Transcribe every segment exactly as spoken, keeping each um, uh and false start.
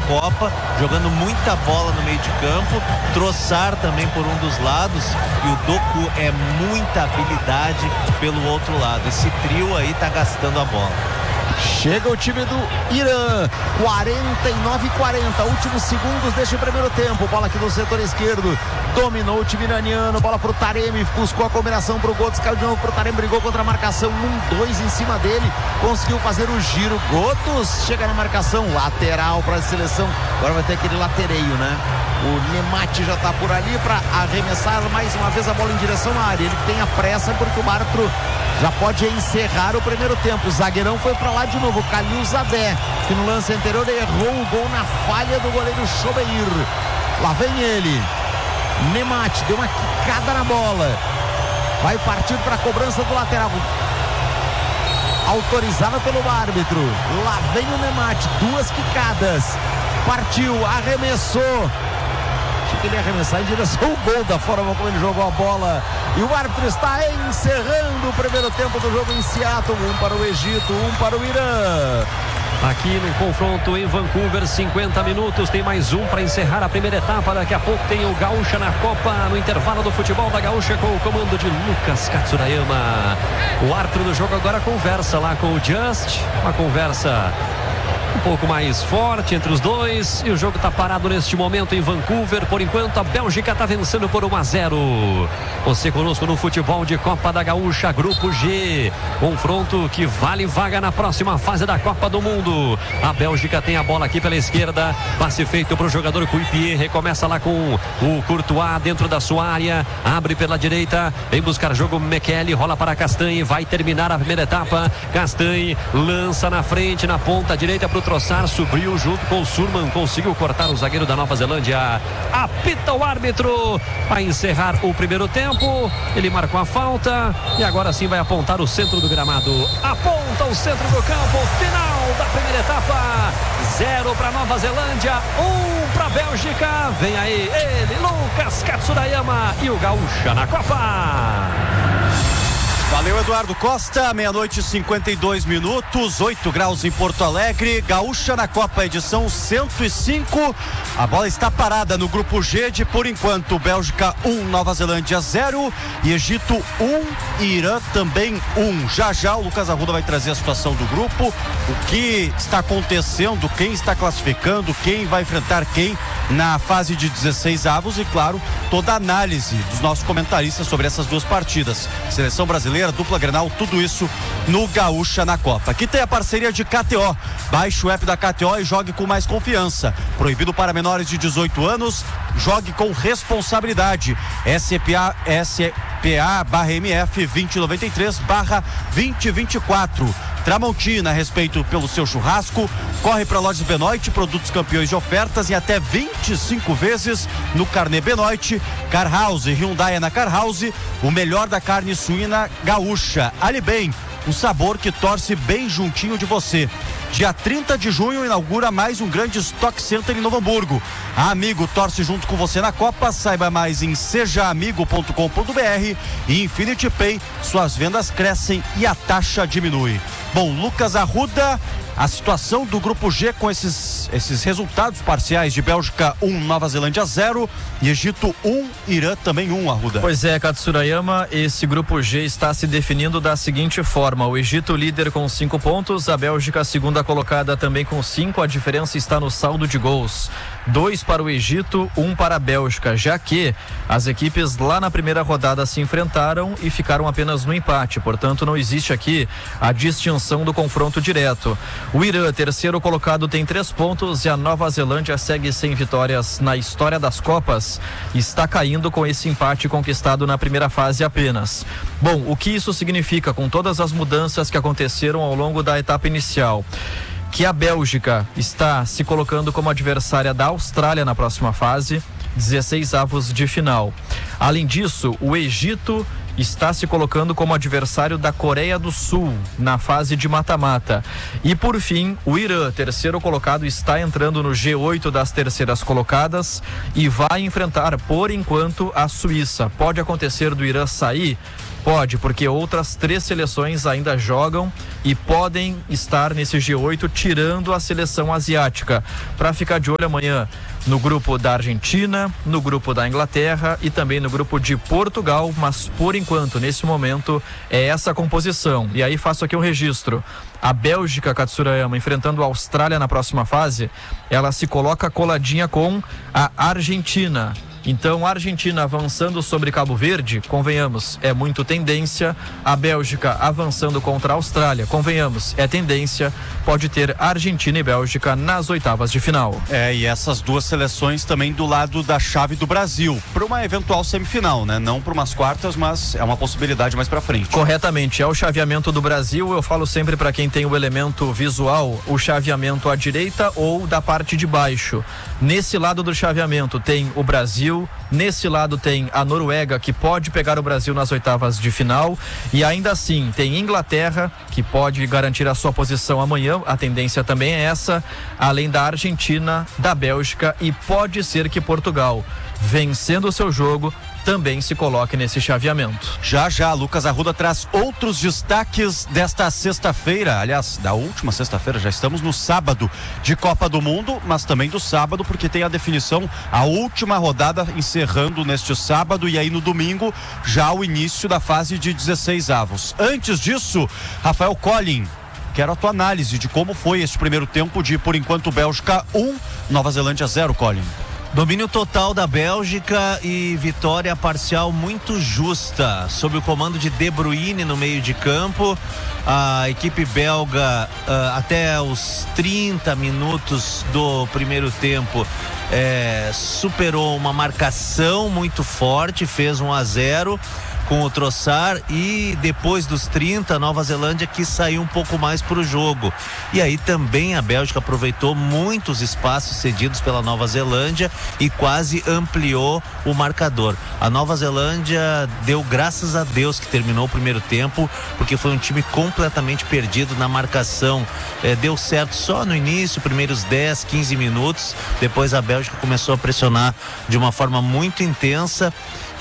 Copa, jogando muita bola no meio de campo, Trossard também por um dos lados, e o Doku é muita habilidade pelo outro lado. Esse trio aí tá gastando a bola. Chega o time do Irã, quarenta e nove a quarenta, últimos segundos deste primeiro tempo. Bola aqui no setor esquerdo, dominou o time iraniano, bola pro Taremi, buscou a combinação pro Götze, caiu de novo pro Taremi, brigou contra a marcação, um, dois em cima dele, conseguiu fazer o giro. Götze chega na marcação, lateral para a seleção, agora vai ter aquele latereio, né? O Nemati já tá por ali para arremessar mais uma vez a bola em direção à área. Ele tem a pressa porque o árbitro já pode encerrar o primeiro tempo. O zagueirão foi para lá de novo, Khalil Zadeh, que no lance anterior errou o gol na falha do goleiro Chobeir. Lá vem ele, Nemati, deu uma quicada na bola, vai partir para a cobrança do lateral, autorizada pelo árbitro. Lá vem o Nemati, duas quicadas, partiu, arremessou. Achei que ele ia arremessar em direção ao gol, da forma como ele jogou a bola. E o árbitro está encerrando o primeiro tempo do jogo em Seattle. Um para o Egito, um para o Irã. Aqui no confronto em Vancouver, cinquenta minutos, tem mais um para encerrar a primeira etapa. Daqui a pouco tem o Gaúcha na Copa, no intervalo do futebol da Gaúcha, com o comando de Lucas Katsurayama. O árbitro do jogo agora conversa lá com o Just, uma conversa um pouco mais forte entre os dois, e o jogo está parado neste momento em Vancouver. Por enquanto a Bélgica está vencendo por um a zero. Você conosco no futebol de Copa da Gaúcha, Grupo G, confronto que vale vaga na próxima fase da Copa do Mundo. A Bélgica tem a bola aqui pela esquerda, passe feito para o jogador Cuipier, recomeça lá com o Courtois dentro da sua área, abre pela direita, vem buscar jogo Mekele, rola para Castanhe, vai terminar a primeira etapa. Castanhe lança na frente, na ponta direita para o Trossard, subiu junto com o Surman, conseguiu cortar o zagueiro da Nova Zelândia. Apita o árbitro para encerrar o primeiro tempo. Ele marcou a falta e agora sim vai apontar o centro do gramado. Aponta o centro do campo, final da primeira etapa. Zero para Nova Zelândia, um para Bélgica. Vem aí ele, Lucas Katsurayama, e o Gaúcha na Copa. Valeu, Eduardo Costa. Meia-noite e cinquenta e dois minutos, oito graus em Porto Alegre. Gaúcha na Copa, edição cento e cinco. A bola está parada no grupo G de, por enquanto, Bélgica um, Nova Zelândia zero, e Egito um, Irã também um. Já já o Lucas Arruda vai trazer a situação do grupo, o que está acontecendo, quem está classificando, quem vai enfrentar quem na fase de dezesseis avos, e claro, toda a análise dos nossos comentaristas sobre essas duas partidas. Seleção brasileira, dupla Grenal, tudo isso no Gaúcha na Copa. Aqui tem a parceria de K T O. Baixe o app da K T O e jogue com mais confiança. Proibido para menores de dezoito anos, jogue com responsabilidade. S P A, S P A barra M F vinte e noventa e três barra vinte e vinte e quatro. Tramontina, respeito pelo seu churrasco. Corre para Lojas Benoit, produtos campeões de ofertas em até vinte e cinco vezes no carnê Benoit. Car House, Hyundai é na Car House, o melhor da carne suína gaúcha. Ali bem, o sabor que torce bem juntinho de você. Dia trinta de junho inaugura mais um grande Stock Center em Novo Hamburgo. A Amigo torce junto com você na Copa. Saiba mais em seja amigo ponto com ponto b r. E Infinity Pay, suas vendas crescem e a taxa diminui. Bom, Lucas Arruda, a situação do grupo G com esses, esses resultados parciais de Bélgica um, Nova Zelândia zero e Egito um, Irã também um, Arruda. Pois é, Katsurayama, esse grupo G está se definindo da seguinte forma: o Egito líder com cinco pontos, a Bélgica segunda colocada também com cinco, a diferença está no saldo de gols. Dois para o Egito, um para a Bélgica, já que as equipes lá na primeira rodada se enfrentaram e ficaram apenas no empate, portanto não existe aqui a distinção do confronto direto. O Irã, terceiro colocado, tem três pontos e a Nova Zelândia segue sem vitórias na história das Copas, está caindo com esse empate conquistado na primeira fase apenas. Bom, o que isso significa com todas as mudanças que aconteceram ao longo da etapa inicial? Que a Bélgica está se colocando como adversária da Austrália na próxima fase, dezesseis avos de final. Além disso, o Egito está se colocando como adversário da Coreia do Sul na fase de mata-mata. E por fim, o Irã, terceiro colocado, está entrando no G oito das terceiras colocadas e vai enfrentar, por enquanto, a Suíça. Pode acontecer do Irã sair? Pode, porque outras três seleções ainda jogam e podem estar nesse G oito, tirando a seleção asiática. Para ficar de olho amanhã no grupo da Argentina, no grupo da Inglaterra e também no grupo de Portugal, mas por enquanto, nesse momento, é essa a composição. E aí faço aqui um registro. A Bélgica, Katsurayama, enfrentando a Austrália na próxima fase, ela se coloca coladinha com a Argentina. Então, a Argentina avançando sobre Cabo Verde, convenhamos, é muito tendência. A Bélgica avançando contra a Austrália, convenhamos, é tendência. Pode ter Argentina e Bélgica nas oitavas de final. É, e essas duas seleções também do lado da chave do Brasil, para uma eventual semifinal, né? Não para umas quartas, mas é uma possibilidade mais para frente. Corretamente, é o chaveamento do Brasil. Eu falo sempre para quem tem o elemento visual, o chaveamento à direita ou da parte de baixo. Nesse lado do chaveamento tem o Brasil. Nesse lado tem a Noruega, que pode pegar o Brasil nas oitavas de final, e ainda assim tem Inglaterra, que pode garantir a sua posição amanhã, a tendência também é essa, além da Argentina, da Bélgica, e pode ser que Portugal, vencendo o seu jogo, também se coloque nesse chaveamento. Já já, Lucas Arruda traz outros destaques desta sexta-feira, aliás, da última sexta-feira, já estamos no sábado de Copa do Mundo, mas também do sábado, porque tem a definição, a última rodada encerrando neste sábado, e aí no domingo, já o início da fase de dezesseis avos. Antes disso, Rafael Collin, quero a tua análise de como foi esse primeiro tempo de, por enquanto, Bélgica um, Nova Zelândia zero, Collin. Domínio total da Bélgica e vitória parcial muito justa, sob o comando de De Bruyne no meio de campo. A equipe belga, uh, até os trinta minutos do primeiro tempo, é, superou uma marcação muito forte, fez um a zero com o Trossard, e depois dos trinta, Nova Zelândia quis sair um pouco mais para o jogo. E aí também a Bélgica aproveitou muitos espaços cedidos pela Nova Zelândia e quase ampliou o marcador. A Nova Zelândia deu graças a Deus que terminou o primeiro tempo, porque foi um time completamente perdido na marcação. É, deu certo só no início, primeiros dez, quinze minutos. Depois a Bélgica começou a pressionar de uma forma muito intensa.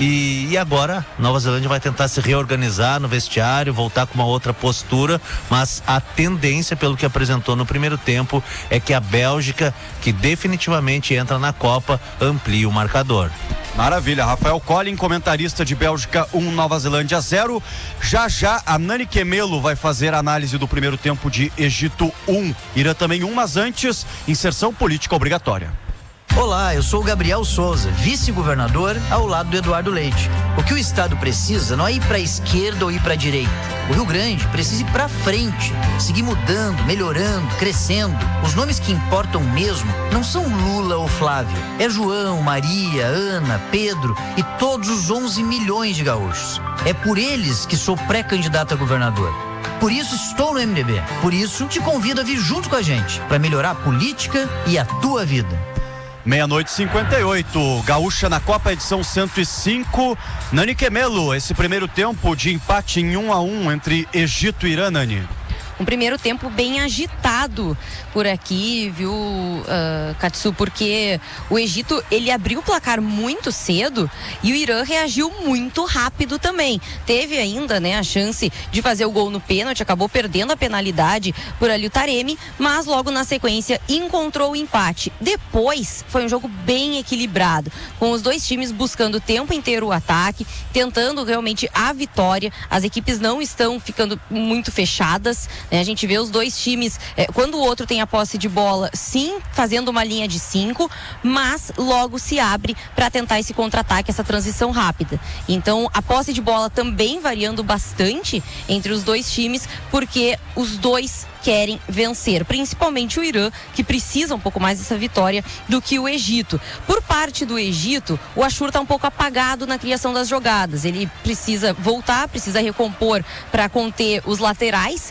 E, e agora Nova Zelândia vai tentar se reorganizar no vestiário, voltar com uma outra postura, mas a tendência, pelo que apresentou no primeiro tempo, é que a Bélgica, que definitivamente entra na Copa, amplie o marcador. Maravilha, Rafael Collin, comentarista de Bélgica um, Nova Zelândia zero. Já já a Nani Quemelo vai fazer a análise do primeiro tempo de Egito um, Irã também um, mas antes, inserção política obrigatória. Olá, eu sou o Gabriel Souza, vice-governador ao lado do Eduardo Leite. O que o Estado precisa não é ir para a esquerda ou ir para a direita. O Rio Grande precisa ir para frente, seguir mudando, melhorando, crescendo. Os nomes que importam mesmo não são Lula ou Flávio. É João, Maria, Ana, Pedro e todos os onze milhões de gaúchos. É por eles que sou pré-candidato a governador. Por isso estou no M D B. Por isso te convido a vir junto com a gente para melhorar a política e a tua vida. Meia-noite e cinquenta e oito, Gaúcha na Copa, edição cento e cinco. Nani Quemelo, esse primeiro tempo de empate em um a um entre Egito e Irã, Nani. Um primeiro tempo bem agitado por aqui, viu, uh, Katsu, porque o Egito, ele abriu o placar muito cedo e o Irã reagiu muito rápido também. Teve ainda, né, a chance de fazer o gol no pênalti, acabou perdendo a penalidade por ali o Taremi, mas logo na sequência encontrou o empate. Depois foi um jogo bem equilibrado, com os dois times buscando o tempo inteiro o ataque, tentando realmente a vitória. As equipes não estão ficando muito fechadas, né? A gente vê os dois times, é, quando o outro tem a posse de bola, sim, fazendo uma linha de cinco, mas logo se abre para tentar esse contra-ataque, essa transição rápida. Então, a posse de bola também variando bastante entre os dois times, porque os dois querem vencer, principalmente o Irã, que precisa um pouco mais dessa vitória do que o Egito. Por parte do Egito, o Ashur está um pouco apagado na criação das jogadas. Ele precisa voltar, precisa recompor para conter os laterais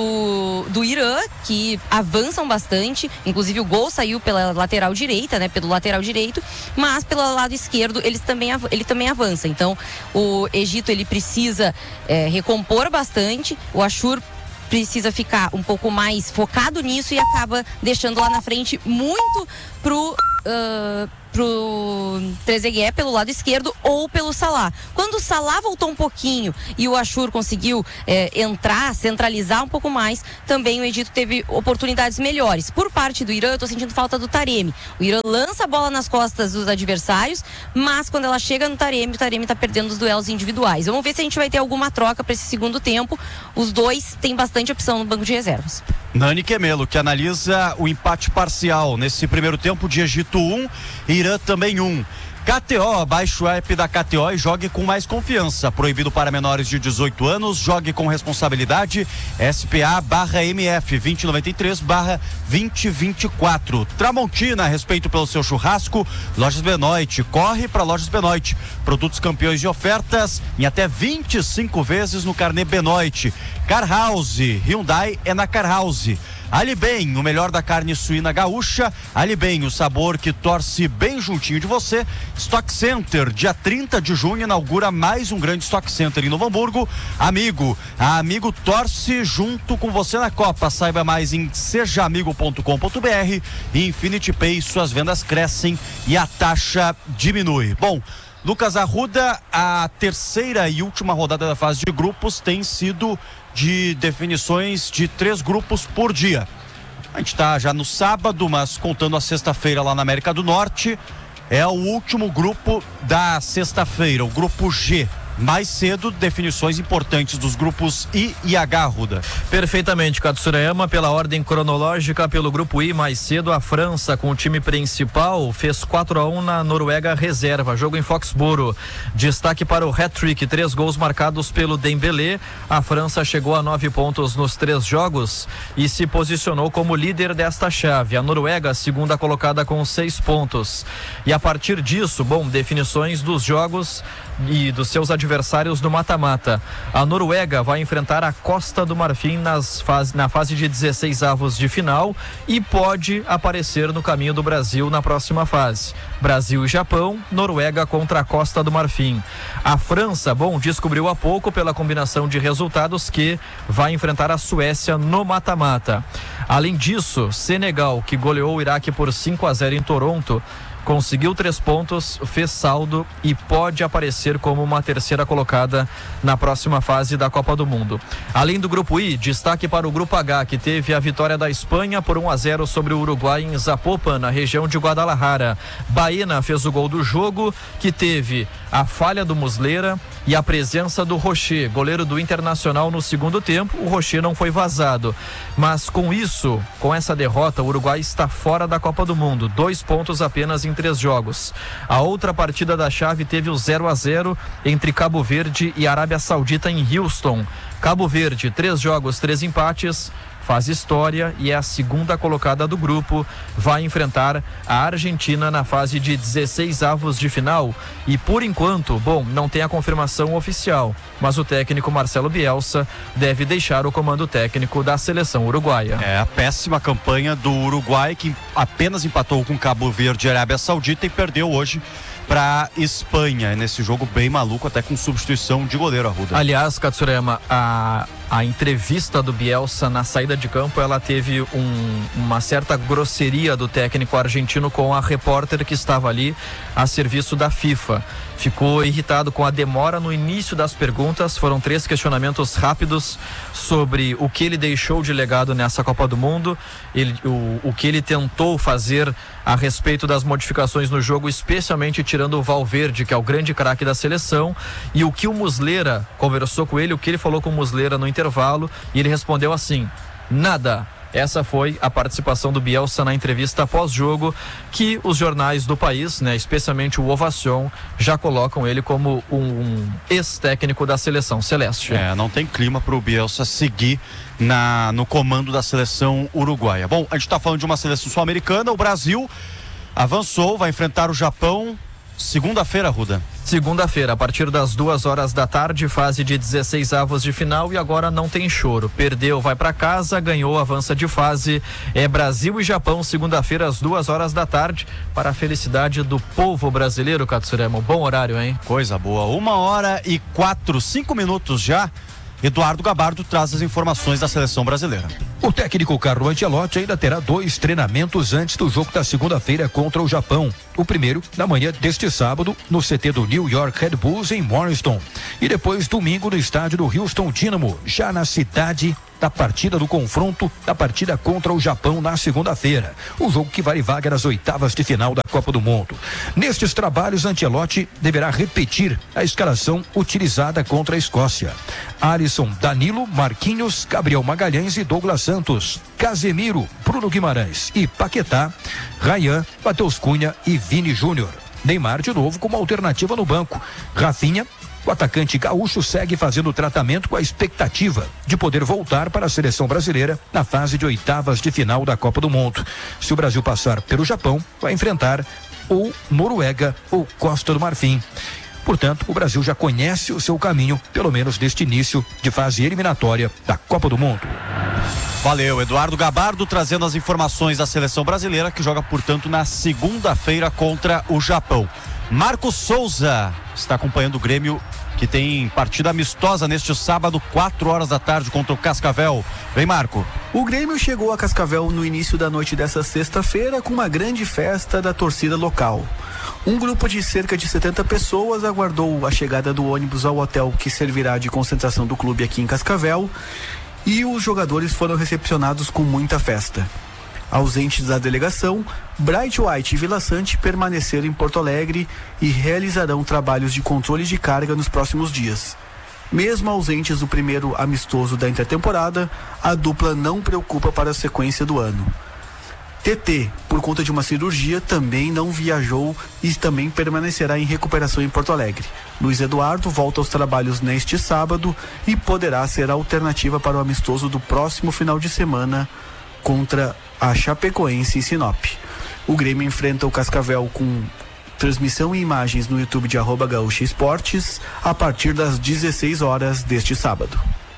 do, do Irã, que avançam bastante. Inclusive o gol saiu pela lateral direita, né, pelo lateral direito, mas pelo lado esquerdo eles também, ele também avança. Então o Egito, ele precisa é, recompor bastante. O Ashur precisa ficar um pouco mais focado nisso e acaba deixando lá na frente muito pro uh, pro Trezeguet pelo lado esquerdo ou pelo Salah. Quando o Salah voltou um pouquinho e o Ashur conseguiu é, entrar, centralizar um pouco mais, também o Egito teve oportunidades melhores. Por parte do Irã, eu tô sentindo falta do Taremi. O Irã lança a bola nas costas dos adversários, mas quando ela chega no Taremi, o Taremi tá perdendo os duelos individuais. Vamos ver se a gente vai ter alguma troca para esse segundo tempo. Os dois têm bastante opção no banco de reservas. Nani Quemelo, que analisa o empate parcial nesse primeiro tempo de Egito um, Irã também um. K T O, baixe o app da K T O e jogue com mais confiança. Proibido para menores de dezoito anos, jogue com responsabilidade. S P A barra M F vinte noventa e três barra vinte vinte e quatro. Tramontina, respeito pelo seu churrasco. Lojas Benoit, corre para Lojas Benoit. Produtos campeões de ofertas em até vinte e cinco vezes no carnê Benoit. Car House, Hyundai é na Car House. Ali Bem, o melhor da carne suína gaúcha. Ali Bem, o sabor que torce bem juntinho de você. Stock Center, dia trinta de junho, inaugura mais um grande Stock Center em Novo Hamburgo. Amigo, a Amigo torce junto com você na Copa. Saiba mais em seja amigo ponto com ponto b r. E Infinity Pay, suas vendas crescem e a taxa diminui. Bom, Lucas Arruda, a terceira e última rodada da fase de grupos tem sido de definições de três grupos por dia. A gente está já no sábado, mas contando a sexta-feira lá na América do Norte, é o último grupo da sexta-feira, o grupo G. Mais cedo, definições importantes dos grupos I e H, Ruda. Perfeitamente, Katsurayama, pela ordem cronológica, pelo grupo I, mais cedo, a França com o time principal fez quatro a um na Noruega reserva, jogo em Foxboro. Destaque para o hat-trick, três gols marcados pelo Dembélé. A França chegou a nove pontos nos três jogos e se posicionou como líder desta chave. A Noruega, segunda colocada com seis pontos. E a partir disso, bom, definições dos jogos e dos seus adversários do mata-mata. A Noruega vai enfrentar a Costa do Marfim nas fase, na fase de dezesseis avos de final e pode aparecer no caminho do Brasil na próxima fase. Brasil e Japão, Noruega contra a Costa do Marfim. A França, bom, descobriu há pouco pela combinação de resultados que vai enfrentar a Suécia no mata-mata. Além disso, Senegal, que goleou o Iraque por cinco a zero em Toronto, conseguiu três pontos, fez saldo e pode aparecer como uma terceira colocada na próxima fase da Copa do Mundo. Além do grupo I, destaque para o grupo H, que teve a vitória da Espanha por um a zero sobre o Uruguai em Zapopan, na região de Guadalajara. Baena fez o gol do jogo, que teve a falha do Muslera e a presença do Rocher, goleiro do Internacional, no segundo tempo. O Rocher não foi vazado, mas com isso, com essa derrota, o Uruguai está fora da Copa do Mundo, dois pontos apenas em três jogos. A outra partida da chave teve o zero a zero entre Cabo Verde e Arábia Saudita em Houston. Cabo Verde, três jogos, três empates, faz história e é a segunda colocada do grupo. Vai enfrentar a Argentina na fase de dezesseis avos de final e, por enquanto, bom, não tem a confirmação oficial, mas o técnico Marcelo Bielsa deve deixar o comando técnico da seleção uruguaia. É a péssima campanha do Uruguai, que apenas empatou com Cabo Verde e Arábia Saudita e perdeu hoje para Espanha, nesse jogo bem maluco, até com substituição de goleiro, Arruda. Aliás, Katsurema, a, a entrevista do Bielsa na saída de campo, ela teve um, uma certa grosseria do técnico argentino com a repórter que estava ali a serviço da FIFA. Ficou irritado com a demora no início das perguntas. Foram três questionamentos rápidos sobre o que ele deixou de legado nessa Copa do Mundo, ele, o, o que ele tentou fazer a respeito das modificações no jogo, especialmente tirando o Valverde, que é o grande craque da seleção, e o que o Muslera conversou com ele, o que ele falou com o Muslera no intervalo, e ele respondeu assim: nada. Essa foi a participação do Bielsa na entrevista pós-jogo, que os jornais do país, né, especialmente o Ovación, já colocam ele como um, um ex-técnico da seleção celeste. É, não tem clima para o Bielsa seguir na, no comando da seleção uruguaia. Bom, a gente está falando de uma seleção sul-americana. O Brasil avançou, vai enfrentar o Japão segunda-feira, Ruda. Segunda-feira, a partir das duas horas da tarde, fase de dezesseis avos de final, e agora não tem choro. Perdeu, vai para casa, ganhou, avança de fase. É Brasil e Japão, segunda-feira, às duas horas da tarde, para a felicidade do povo brasileiro, Katsurema. Bom horário, hein? Coisa boa. Uma hora e quatro, cinco minutos já Eduardo Gabardo traz as informações da seleção brasileira. O técnico Carlo Ancelotti ainda terá dois treinamentos antes do jogo da segunda-feira contra o Japão. O primeiro, na manhã deste sábado, no C T do New York Red Bulls em Morriston. E depois, domingo, no estádio do Houston Dynamo, já na cidade da partida do confronto da partida contra o Japão na segunda-feira. O jogo que vale vaga nas oitavas de final da Copa do Mundo. Nestes trabalhos, Ancelotti deverá repetir a escalação utilizada contra a Escócia. Alisson, Danilo, Marquinhos, Gabriel Magalhães e Douglas Santos. Casemiro, Bruno Guimarães e Paquetá, Ryan, Matheus Cunha e Vini Júnior. Neymar de novo como alternativa no banco. Rafinha, o atacante gaúcho, segue fazendo tratamento com a expectativa de poder voltar para a seleção brasileira na fase de oitavas de final da Copa do Mundo. Se o Brasil passar pelo Japão, vai enfrentar ou Noruega ou Costa do Marfim. Portanto, o Brasil já conhece o seu caminho, pelo menos deste início de fase eliminatória da Copa do Mundo. Valeu, Eduardo Gabardo trazendo as informações da seleção brasileira, que joga, portanto, na segunda-feira contra o Japão. Marcos Souza está acompanhando o Grêmio, que tem partida amistosa neste sábado, quatro horas da tarde, contra o Cascavel. Vem, Marco. O Grêmio chegou a Cascavel no início da noite dessa sexta-feira com uma grande festa da torcida local. Um grupo de cerca de setenta pessoas aguardou a chegada do ônibus ao hotel que servirá de concentração do clube aqui em Cascavel, e os jogadores foram recepcionados com muita festa. Ausentes da delegação, Bright White e Vila Sante permaneceram em Porto Alegre e realizarão trabalhos de controle de carga nos próximos dias. Mesmo ausentes do primeiro amistoso da intertemporada, a dupla não preocupa para a sequência do ano. T T, por conta de uma cirurgia, também não viajou e também permanecerá em recuperação em Porto Alegre. Luiz Eduardo volta aos trabalhos neste sábado e poderá ser a alternativa para o amistoso do próximo final de semana contra a Chapecoense em Sinop. O Grêmio enfrenta o Cascavel com transmissão e imagens no YouTube de arroba Gaúcha Esportes a partir das dezesseis horas deste sábado.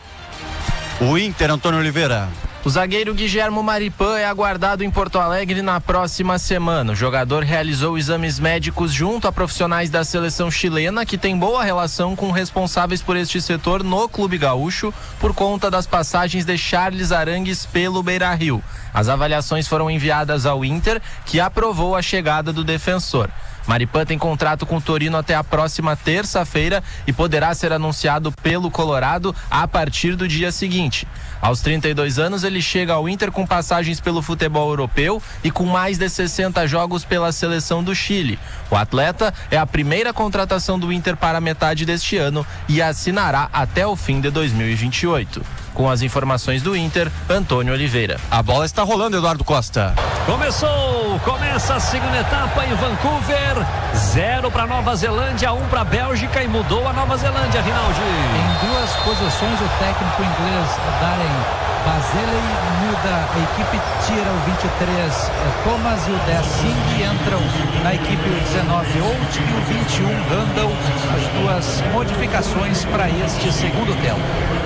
O Inter, Antônio Oliveira. O zagueiro Guilhermo Maripã é aguardado em Porto Alegre na próxima semana. O jogador realizou exames médicos junto a profissionais da seleção chilena, que tem boa relação com responsáveis por este setor no Clube Gaúcho, por conta das passagens de Charles Arangues pelo Beira-Rio. As avaliações foram enviadas ao Inter, que aprovou a chegada do defensor. Maripã tem contrato com o Torino até a próxima terça-feira e poderá ser anunciado pelo Colorado a partir do dia seguinte. Aos trinta e dois anos, ele chega ao Inter com passagens pelo futebol europeu e com mais de sessenta jogos pela seleção do Chile. O atleta é a primeira contratação do Inter para a metade deste ano e assinará até o fim de dois mil e vinte e oito. Com as informações do Inter, Antônio Oliveira. A bola está rolando, Eduardo Costa. Começou, começa a segunda etapa em Vancouver. Zero para Nova Zelândia, um para Bélgica e mudou a Nova Zelândia, Rinaldi. Em duas posições, o técnico inglês Darren Bazeley muda a equipe, tira o vinte e três Thomas e o dez Singh, entram na equipe o dezenove Old e o vinte e um Randall, as duas modificações para este segundo tempo.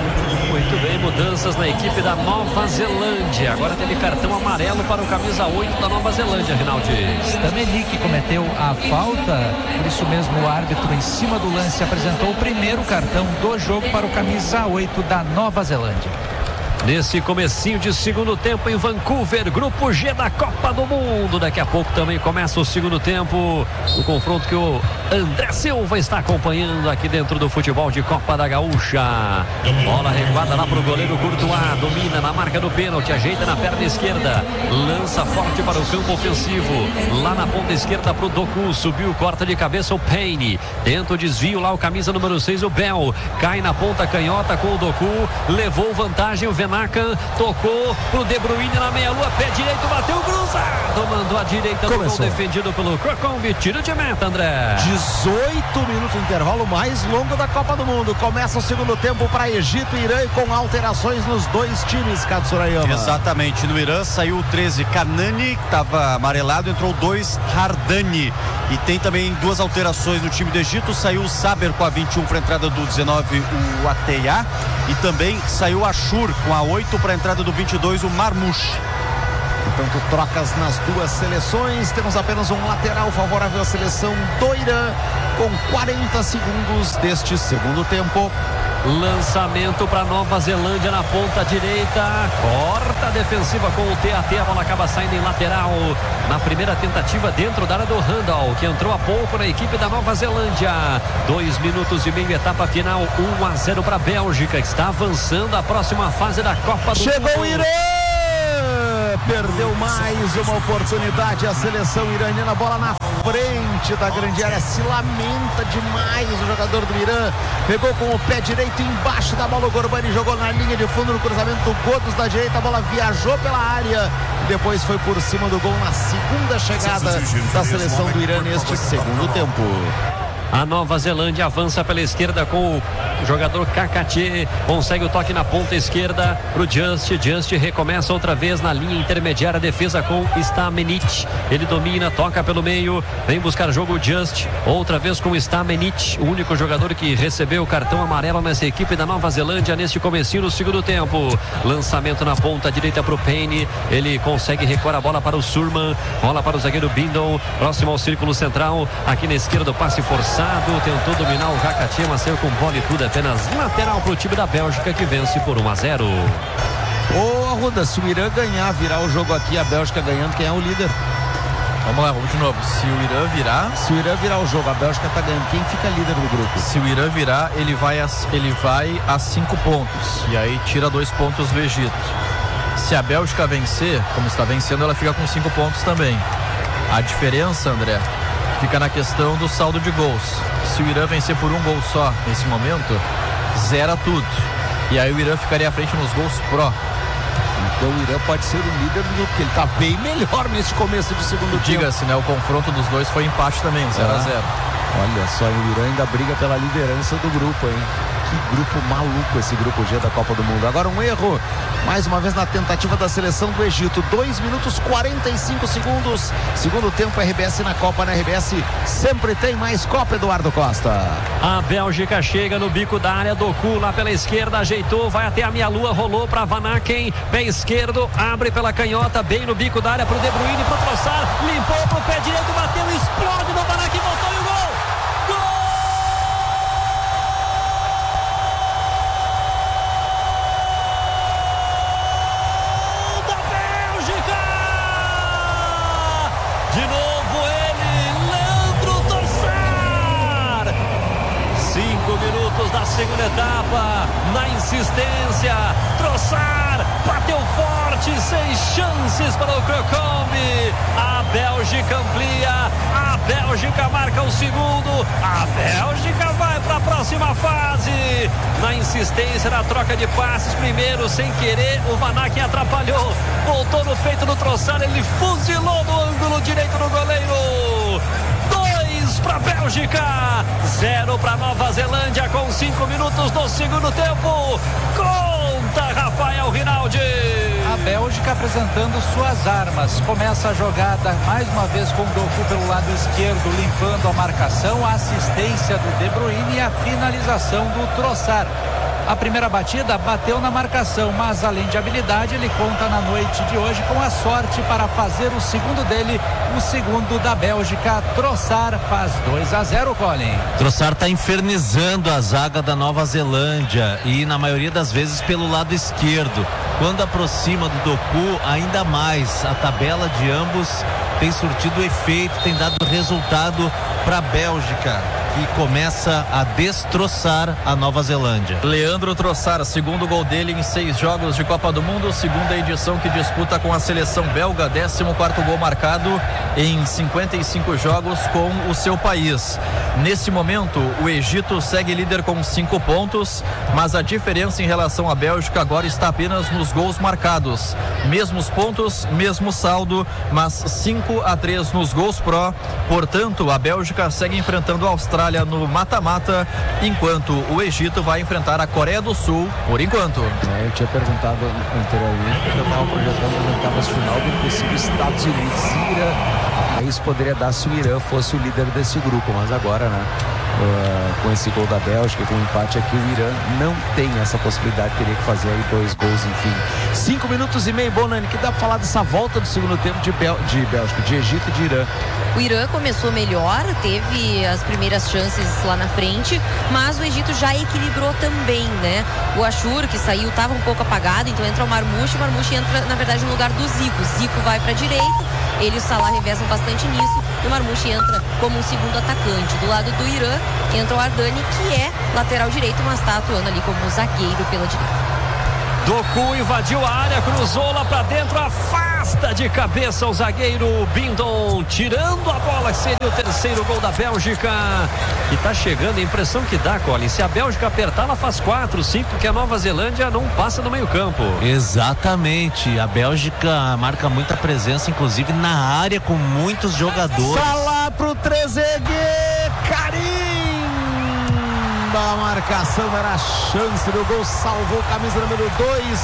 Muito bem, mudanças na equipe da Nova Zelândia. Agora teve cartão amarelo para o camisa oito da Nova Zelândia, Rinaldi. Stamelik cometeu a falta, por isso mesmo o árbitro em cima do lance apresentou o primeiro cartão do jogo para o camisa oito da Nova Zelândia. Nesse comecinho de segundo tempo em Vancouver, grupo G da Copa do Mundo. Daqui a pouco também começa o segundo tempo, o confronto que o André Silva está acompanhando aqui dentro do futebol de Copa da Gaúcha. Bola recuada lá pro goleiro Courtois, domina na marca do pênalti, ajeita na perna esquerda, lança forte para o campo ofensivo, lá na ponta esquerda pro Doku, subiu, corta de cabeça o Payne, tenta o desvio lá o camisa número seis, o Bell, cai na ponta canhota com o Doku, levou vantagem o Venacan, tocou pro De Bruyne na meia-lua, pé direito, bateu cruzado, mandou a direita no gol defendido pelo Crocombe, tiro de meta, André. dezoito minutos de intervalo mais longo da Copa do Mundo. Começa o segundo tempo para Egito e Irã com alterações nos dois times, Katsurayama. Exatamente, no Irã saiu o treze Kanani, que estava amarelado, entrou dois Hardani. E tem também duas alterações no time do Egito, saiu o Saber com a vinte e um para a entrada do dezenove, o Ateia, e também saiu o Ashur com a oito para a entrada do vinte e dois, o Marmouche. Portanto, trocas nas duas seleções. Temos apenas um lateral favorável à seleção do Irã, com quarenta segundos deste segundo tempo. Lançamento para Nova Zelândia na ponta direita. Corta a defensiva com o T A T. A bola acaba saindo em lateral. Na primeira tentativa dentro da área do Randall, que entrou há pouco na equipe da Nova Zelândia. Dois minutos e meio, etapa final. um a zero para a Bélgica, que está avançando a próxima fase da Copa do Mundo. Chegou o Irã! Perdeu mais uma oportunidade a seleção iraniana. Bola na frente da grande área, se lamenta demais o jogador do Irã. Pegou com o pé direito embaixo da bola, o Gorbani jogou na linha de fundo no cruzamento do Godos da direita. A bola viajou pela área e depois foi por cima do gol na segunda chegada da seleção do Irã neste segundo tempo. A Nova Zelândia avança pela esquerda com o jogador Kakati, consegue o toque na ponta esquerda para o Just. Just recomeça outra vez na linha intermediária, defesa com Stamenit. Ele domina, toca pelo meio, vem buscar jogo o Just, outra vez com Stamenit, o único jogador que recebeu o cartão amarelo nessa equipe da Nova Zelândia neste comecinho do segundo tempo. Lançamento na ponta direita para o Payne, ele consegue recuar a bola para o Surman, bola para o zagueiro Bindon, próximo ao círculo central, aqui na esquerda o passe forçado. Tentou dominar o Kakati, mas saiu com bola e tudo, apenas lateral para o time da Bélgica, que vence por um a zero. Ô Arruda, se o Irã ganhar, virar o jogo aqui, a Bélgica ganhando, quem é o líder? Vamos lá, vamos de novo. Se o Irã virar... Se o Irã virar o jogo, a Bélgica tá ganhando. Quem fica líder do grupo? Se o Irã virar, ele vai a, ele vai a cinco pontos. E aí tira dois pontos do Egito. Se a Bélgica vencer, como está vencendo, ela fica com cinco pontos também. A diferença, André, fica na questão do saldo de gols. Se o Irã vencer por um gol só nesse momento, zera tudo. E aí o Irã ficaria à frente nos gols pró. Então o Irã pode ser o líder do grupo, porque ele está bem melhor nesse começo de segundo tempo. Diga-se, né? O confronto dos dois foi empate também, zero a zero. Olha só, o Irã ainda briga pela liderança do grupo, hein? Que grupo maluco esse grupo G da Copa do Mundo. Agora um erro, mais uma vez na tentativa da seleção do Egito. dois minutos e quarenta e cinco segundos. Segundo tempo, R B S na Copa. Na R B S sempre tem mais Copa, Eduardo Costa. A Bélgica chega no bico da área, Doku lá pela esquerda, ajeitou, vai até a meia lua, rolou para Van Aken, pé esquerdo, abre pela canhota, bem no bico da área para o De Bruyne, para o Trossard, limpou para o pé direito, bateu, explode no Van Aken, voltou e o gol! De novo ele, Leandro Trossard. Cinco minutos da segunda etapa, na insistência, Trossard bateu forte, sem chances para o Crocombe. A Bélgica amplia, a Bélgica marca o segundo, a Bélgica vai para a próxima fase. Na insistência, na troca de passes, primeiro sem querer, o Van Aken atrapalhou, voltou no peito do Trossard, ele fuzilou no ângulo direito do goleiro. Dois para a Bélgica, zero para Nova Zelândia com cinco minutos do segundo tempo. Conta, Rafael Rinaldi. A Bélgica apresentando suas armas. Começa a jogada mais uma vez com o Doku pelo lado esquerdo, limpando a marcação, a assistência do De Bruyne e a finalização do Trossard. A primeira batida bateu na marcação, mas além de habilidade, ele conta na noite de hoje com a sorte para fazer o segundo dele, o segundo da Bélgica. Trossard faz dois a zero, Colin. Trossard está infernizando a zaga da Nova Zelândia e na maioria das vezes pelo lado esquerdo. Quando aproxima do Doku, ainda mais. A tabela de ambos tem surtido efeito, tem dado resultado para a Bélgica, que começa a destroçar a Nova Zelândia. Leandro Trossard, segundo gol dele em seis jogos de Copa do Mundo, segunda edição que disputa com a seleção belga, décimo quarto gol marcado em cinquenta e cinco jogos com o seu país. Nesse momento, o Egito segue líder com cinco pontos, mas a diferença em relação à Bélgica agora está apenas nos gols marcados. Mesmos pontos, mesmo saldo, mas cinco a três nos gols pró. Portanto, a Bélgica segue enfrentando a Austrália no mata-mata, enquanto o Egito vai enfrentar a Coreia do Sul, por enquanto. É, eu tinha perguntado anteriormente, porque eu estava projetando as oitavas final do possível Estados Unidos e Irã. Aí isso poderia dar se o Irã fosse o líder desse grupo, mas agora, né? uh, com esse gol da Bélgica, com o empate aqui, o Irã não tem essa possibilidade, teria que fazer aí dois gols, enfim. Cinco minutos e meio, Bonani, que dá pra falar dessa volta do segundo tempo de, Bel de Bélgica, de Egito e de Irã. O Irã começou melhor, teve as primeiras chances lá na frente, mas o Egito já equilibrou também, né? O Ashur, que saiu, estava um pouco apagado, então entra o Marmouche, o Marmouche entra, na verdade, no lugar do Zico. Zico vai para a direita, ele e o Salah revezam bastante nisso, e o Marmouche entra como um segundo atacante. Do lado do Irã, entra o Ardani, que é lateral direito, mas está atuando ali como zagueiro pela direita. Doku invadiu a área, cruzou lá pra dentro, afasta de cabeça o zagueiro Bindon, tirando a bola, seria o terceiro gol da Bélgica. E tá chegando, a impressão que dá, Colin, se a Bélgica apertar, ela faz quatro, cinco, que a Nova Zelândia não passa no meio campo. Exatamente, a Bélgica marca muita presença, inclusive na área, com muitos jogadores. Salah pro Trezeguet, Karim! A marcação era a chance do gol, salvou camisa número dois,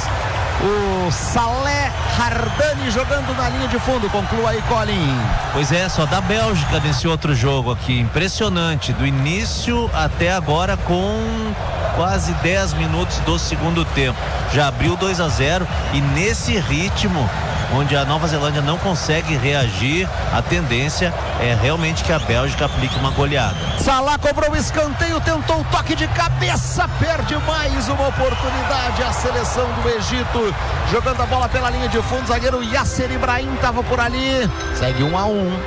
o Saleh Ardani jogando na linha de fundo. Conclua aí, Colin. Pois é, só da Bélgica nesse outro jogo aqui, impressionante, do início até agora, com quase dez minutos do segundo tempo, já abriu dois a zero, e nesse ritmo onde a Nova Zelândia não consegue reagir, a tendência é realmente que a Bélgica aplique uma goleada. Salah cobrou o escanteio, tentou o toque de cabeça, perde mais uma oportunidade a seleção do Egito, jogando a bola pela linha de fundo, zagueiro Yasser Ibrahim estava por ali, segue um a um.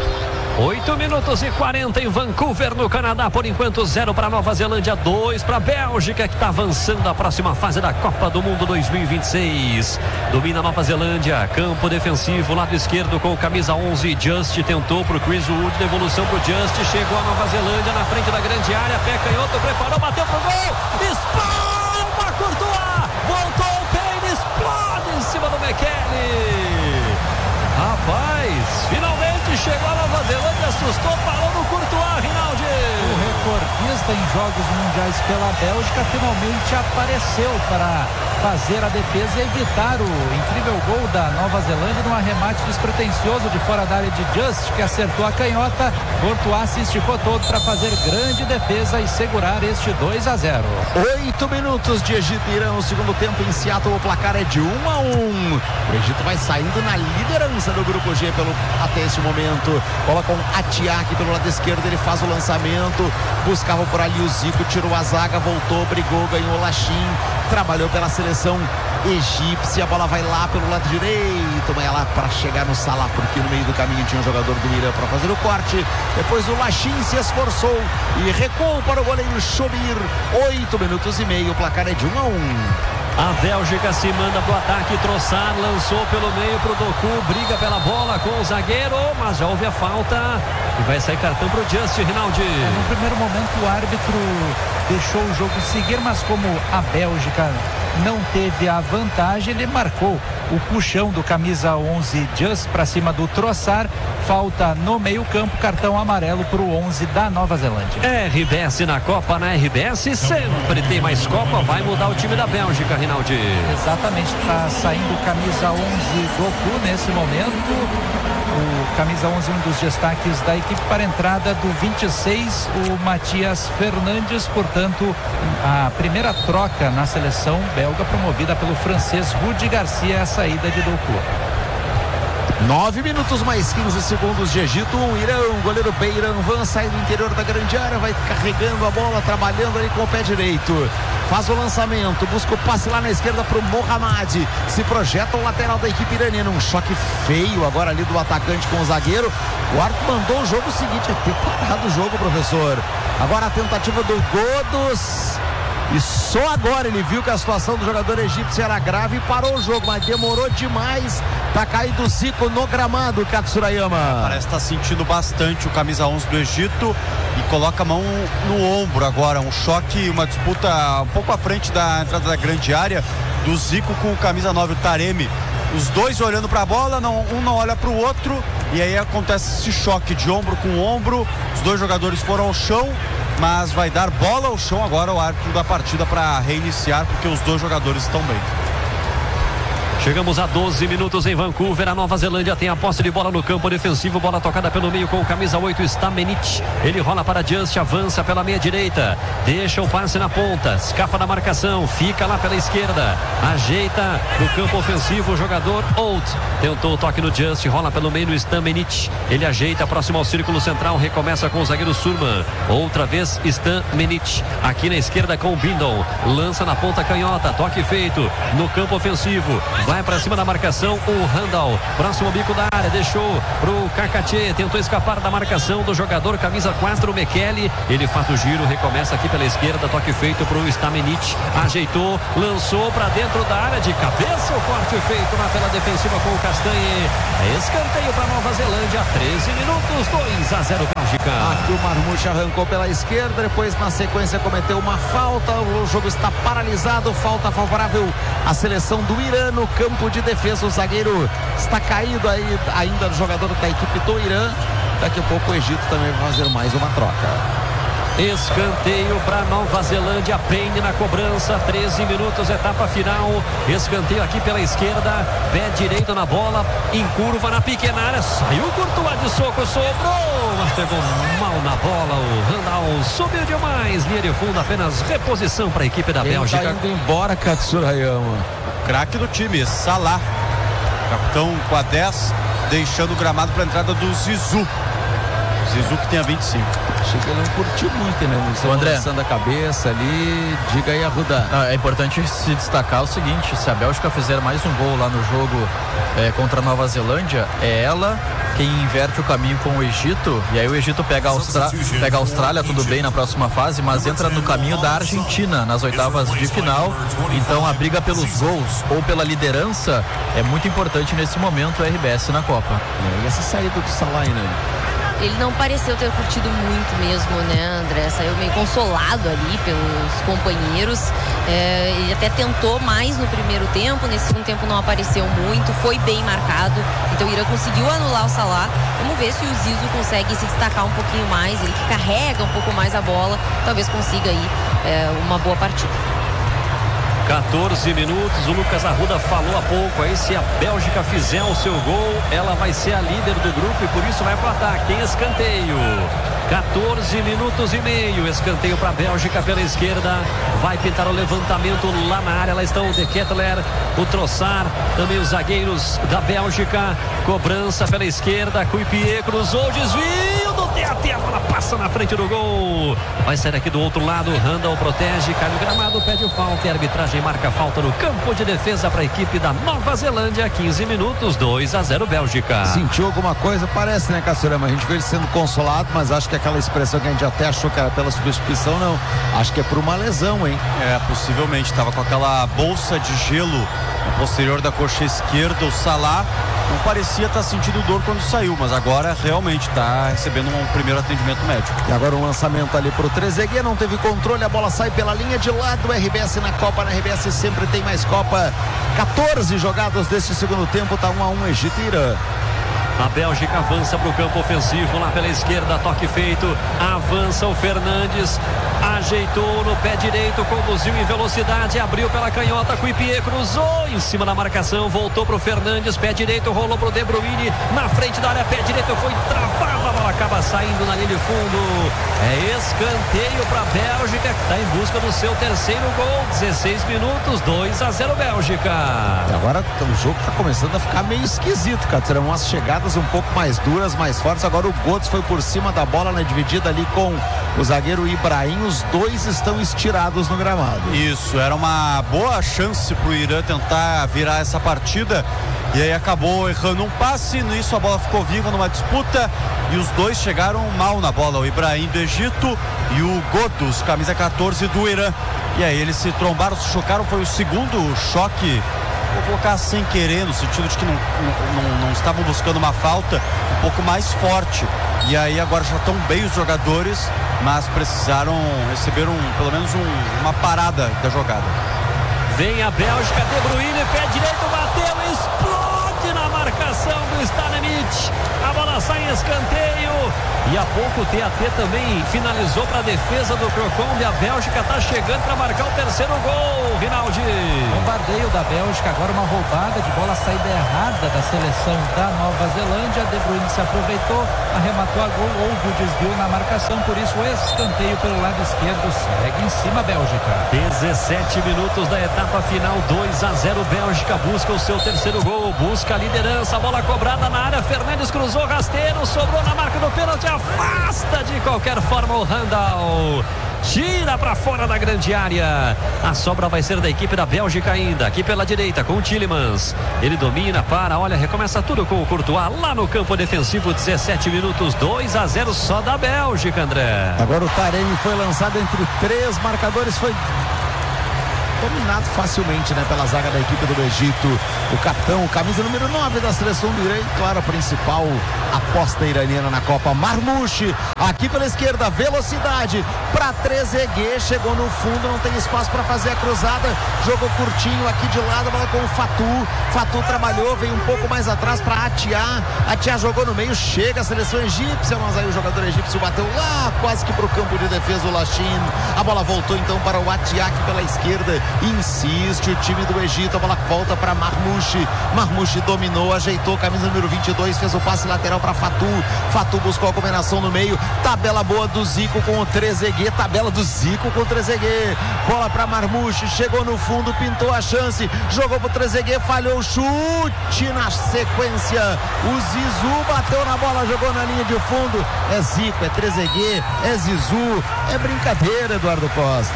oito minutos e quarenta em Vancouver, no Canadá, por enquanto zero para Nova Zelândia, dois para Bélgica, que está avançando a próxima fase da Copa do Mundo dois mil e vinte e seis. Domina a Nova Zelândia, campo defensivo, lado esquerdo com camisa onze, Just tentou para o Chris Wood, devolução para o Just, chegou a Nova Zelândia na frente da grande área, pé canhoto, preparou, bateu pro gol, espalma, Courtois, voltou o Payne, explode em cima do McKennie. Rapaz, finalmente chegou a Nova Zelândia, assustou, parou no Courtois, Rinaldi. O recordista em jogos mundiais pela Bélgica finalmente apareceu para fazer a defesa e evitar o incrível gol da Nova Zelândia num arremate despretensioso de fora da área de Just, que acertou a canhota. Courtois se esticou todo para fazer grande defesa e segurar este dois a zero. Oito minutos de Egito e Irã no segundo tempo em Seattle, o placar é de um a um. O Egito vai saindo na liderança do grupo G pelo, até este momento. Bola com Atiak pelo lado esquerdo, ele faz o lançamento, buscava por ali o Zico, tirou a zaga, voltou, brigou, ganhou o Lachim, trabalhou pela seleção egípcia, a bola vai lá pelo lado direito, vai lá para chegar no Salah, porque no meio do caminho tinha um jogador do Irã para fazer o corte, depois o Lachim se esforçou e recuou para o goleiro Shomir. Oito minutos e meio, o placar é de um a um. A Bélgica se manda pro ataque, Trossard lançou pelo meio pro Doku, briga pela bola com o zagueiro, mas já houve a falta e vai sair cartão pro Just, Rinaldi. No primeiro momento o árbitro deixou o jogo seguir, mas como a Bélgica não teve a vantagem, ele marcou o puxão do camisa onze Just para cima do Trossard, falta no meio campo, cartão amarelo para o onze da Nova Zelândia. R B S na Copa, na R B S sempre tem mais Copa, vai mudar o time da Bélgica, Rinaldi. Exatamente, está saindo o camisa onze Doku nesse momento. O camisa onze, um dos destaques da equipe, para a entrada do vinte e seis, o Matias Fernandes. Portanto, a primeira troca na seleção belga promovida pelo francês Rudi Garcia, a saída de Doku. Nove minutos mais quinze segundos de Egito, um Irã, goleiro Beiran Van sai do interior da grande área, vai carregando a bola, trabalhando ali com o pé direito, faz o lançamento, busca o passe lá na esquerda para o Mohamed, se projeta o lateral da equipe iraniana, um choque feio agora ali do atacante com o zagueiro. O árbitro mandou o jogo seguinte, é ter parado o jogo, professor. Agora a tentativa do Godos, e só agora ele viu que a situação do jogador egípcio era grave e parou o jogo, mas demorou demais. Tá caído o Zico no gramado, Katsurayama. Parece estar tá sentindo bastante o camisa onze do Egito e coloca a mão no ombro agora. Um choque, uma disputa um pouco à frente da entrada da grande área do Zico com o camisa nove, o Taremi. Os dois olhando para a bola, não, um não olha para o outro, e aí acontece esse choque de ombro com ombro. Os dois jogadores foram ao chão, mas vai dar bola ao chão agora o árbitro da partida para reiniciar, porque os dois jogadores estão bem. Chegamos a doze minutos em Vancouver. A Nova Zelândia tem a posse de bola no campo defensivo. Bola tocada pelo meio com o camisa oito, Stamenich. Ele rola para Just, avança pela meia direita. Deixa o passe na ponta. Escapa da marcação. Fica lá pela esquerda. Ajeita no campo ofensivo o jogador Old. Tentou o toque no Just. Rola pelo meio no Stamenich. Ele ajeita próximo ao círculo central. Recomeça com o zagueiro Surman. Outra vez Stamenich. Aqui na esquerda com o Bindon. Lança na ponta canhota. Toque feito no campo ofensivo. Vai para cima da marcação o Randall, próximo bico da área, deixou pro Kakatê, tentou escapar da marcação do jogador camisa quatro, o Mekele. Ele faz o giro, recomeça aqui pela esquerda, toque feito pro Stamenich, ajeitou, lançou para dentro da área, de cabeça o corte feito na tela defensiva com o Castanhe. É escanteio para Nova Zelândia, treze minutos, dois a zero Bélgica. Aqui o Marmouche arrancou pela esquerda, depois na sequência cometeu uma falta, o jogo está paralisado, falta favorável à seleção do Irã no campo de defesa. O zagueiro está caído aí, ainda do jogador da equipe do Irã. Daqui a pouco o Egito também vai fazer mais uma troca. Escanteio para Nova Zelândia, Payne na cobrança, treze minutos, etapa final. Escanteio aqui pela esquerda, pé direito na bola, em curva na pequena área, saiu Courtois de soco, sobrou, mas pegou mal na bola. O Randall subiu demais, linha de fundo, apenas reposição para a equipe da Quem Bélgica. Tá indo embora, Katsurayama. Craque do time, Salah, capitão com a dez, deixando o gramado para a entrada do Zizou. Zizou que tem a vinte e cinco. Achei que ele não curtiu muito, né? O André lançando a cabeça ali. Diga aí, Arruda. Ah, é importante se destacar o seguinte: se a Bélgica fizer mais um gol lá no jogo é, contra a Nova Zelândia, é ela quem inverte o caminho com o Egito, e aí o Egito pega a, Austra... pega a Austrália, tudo bem, na próxima fase, mas entra no caminho da Argentina nas oitavas de final. Então a briga pelos gols ou pela liderança é muito importante nesse momento, o R B S na Copa. É, e essa saída do Salah, né? Ele não pareceu ter curtido muito mesmo, né, André? Saiu meio consolado ali pelos companheiros. É, ele até tentou mais no primeiro tempo, nesse segundo tempo não apareceu muito, foi bem marcado. Então o Irã conseguiu anular o Salah. Vamos ver se o Zizou consegue se destacar um pouquinho mais. Ele que carrega um pouco mais a bola, talvez consiga aí é, uma boa partida. quatorze minutos, o Lucas Arruda falou há pouco aí, se a Bélgica fizer o seu gol, ela vai ser a líder do grupo e por isso vai pro ataque, em escanteio. quatorze minutos e meio, escanteio para a Bélgica pela esquerda, vai pintar o levantamento lá na área, lá estão o De Ketteler, o Trossard, também os zagueiros da Bélgica, cobrança pela esquerda, Kuipie cruzou, desvio do T A T, a bola passa na frente do gol, vai sair aqui do outro lado, Randall protege, cai no gramado, pede o falta e a arbitragem marca falta no campo de defesa para a equipe da Nova Zelândia, quinze minutos, dois a zero Bélgica. Sentiu alguma coisa? Parece, né, Cassurama? A gente vê ele sendo consolado, mas acho que aquela expressão que a gente até achou que era pela substituição, não. Acho que é por uma lesão, hein? É, possivelmente. Estava com aquela bolsa de gelo no posterior da coxa esquerda. O Salah não parecia estar sentindo dor quando saiu, mas agora realmente está recebendo um primeiro atendimento médico. E agora um lançamento ali pro Trezeguet, não teve controle, a bola sai pela linha de lado. O R B S na Copa, na R B S sempre tem mais Copa. quatorze jogados deste segundo tempo, tá um a um Egito e Irã. A Bélgica avança para o campo ofensivo lá pela esquerda, toque feito, avança o Fernandes, ajeitou no pé direito, conduziu em velocidade, abriu pela canhota, Kuipie cruzou em cima da marcação, voltou para o Fernandes, pé direito, rolou para o De Bruyne, na frente da área, pé direito, foi travado, a bola acaba saindo na linha de fundo. É escanteio para a Bélgica, que está em busca do seu terceiro gol, dezesseis minutos, dois a zero Bélgica. E agora o jogo está começando a ficar meio esquisito, cara. Terão umas chegadas um pouco mais duras, mais fortes. Agora o Götze foi por cima da bola na dividida ali com o zagueiro Ibrahim. Os dois estão estirados no gramado. Isso, era uma boa chance para o Irã tentar virar essa partida. E aí acabou errando um passe, nisso a bola ficou viva numa disputa e os dois chegaram mal na bola, o Ibrahim do Egito e o Götze, camisa quatorze do Irã. E aí eles se trombaram, se chocaram, foi o segundo choque, vou colocar sem querer, no sentido de que não, não, não estavam buscando uma falta um pouco mais forte. E aí agora já estão bem os jogadores, mas precisaram receber um, pelo menos um, uma parada da jogada. Vem a Bélgica, De Bruyne, pé direito, bateu, explode na marcação do Stamenich. A bola sai em escanteio. E há pouco o T A T também finalizou para a defesa do Crocombe. A Bélgica está chegando para marcar o terceiro gol, Rinaldi. Bombardeio da Bélgica, agora uma roubada de bola, saída errada da seleção da Nova Zelândia. De Bruyne se aproveitou, arrematou a gol, houve o desvio na marcação, por isso o escanteio pelo lado esquerdo, segue em cima a Bélgica. dezessete minutos da etapa final, dois a zero, Bélgica busca o seu terceiro gol, busca a liderança, a bola cobrada na área, Fernandes cruzou rasteiro, sobrou na marca do pênalti, afasta de qualquer forma o Randall. Tira para fora da grande área. A sobra vai ser da equipe da Bélgica ainda. Aqui pela direita com o Tielemans. Ele domina, para, olha, recomeça tudo com o Courtois lá no campo defensivo. dezessete minutos, dois a zero só da Bélgica, André. Agora o Taremi foi lançado entre três marcadores, foi dominado facilmente, né, pela zaga da equipe do Egito. O capitão, camisa número nove da seleção do Irã, claro, a principal aposta iraniana na Copa, Marmouche, aqui pela esquerda, velocidade para Trezeguet, chegou no fundo, não tem espaço para fazer a cruzada, jogou curtinho aqui de lado, bola com o Fatou. Fatou trabalhou, veio um pouco mais atrás para Atiá. Atiá jogou no meio, chega a seleção egípcia, mas aí o jogador egípcio bateu lá quase que pro campo de defesa, o Lachin. A bola voltou então para o Atiá aqui pela esquerda. Insiste o time do Egito, a bola volta para Marmouche. Marmouche dominou, ajeitou, camisa número vinte e dois, fez o passe lateral para Fatou. Fatou buscou a combinação no meio, tabela boa do Zico com o Trezeguet, tabela do Zico com o Trezeguet. Bola para Marmouche, chegou no fundo, pintou a chance, jogou pro Trezeguet, falhou o chute na sequência. O Zizou bateu na bola, jogou na linha de fundo. É Zico, é Trezeguet, é Zizou. É brincadeira, Eduardo Costa.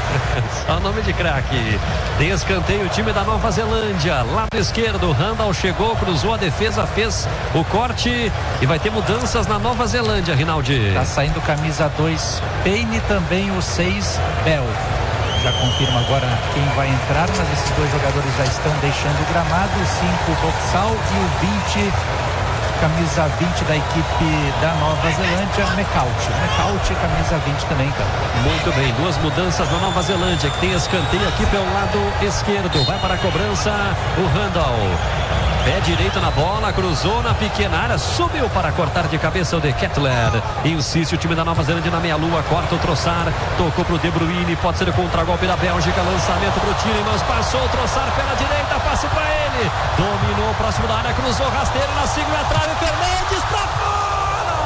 Só nome de craque. Tem escanteio o time da Nova Zelândia. Lado esquerdo, Randall chegou, cruzou a defesa, fez o corte e vai ter mudanças na Nova Zelândia, Rinaldi. Tá saindo camisa dois, Payne, também o seis, Bell. Já confirma agora quem vai entrar, mas esses dois jogadores já estão deixando o gramado. O cinco, Boxall, e o vinte, camisa vinte da equipe da Nova Zelândia, McCourt. McCourt, camisa vinte também, cara. Muito bem, duas mudanças na Nova Zelândia, que tem escanteio aqui pelo lado esquerdo. Vai para a cobrança o Randall. Pé direito na bola, cruzou na pequena área, subiu para cortar de cabeça o De Ketelaere. Insiste o time da Nova Zelândia na meia-lua, corta o Trossard, tocou pro De Bruyne, pode ser o contragolpe da Bélgica, lançamento pro Tielemans, passou o Trossard pela direita, passe para ele, dominou próximo da área, cruzou rasteiro na sigla atrás, Fernandes para fora!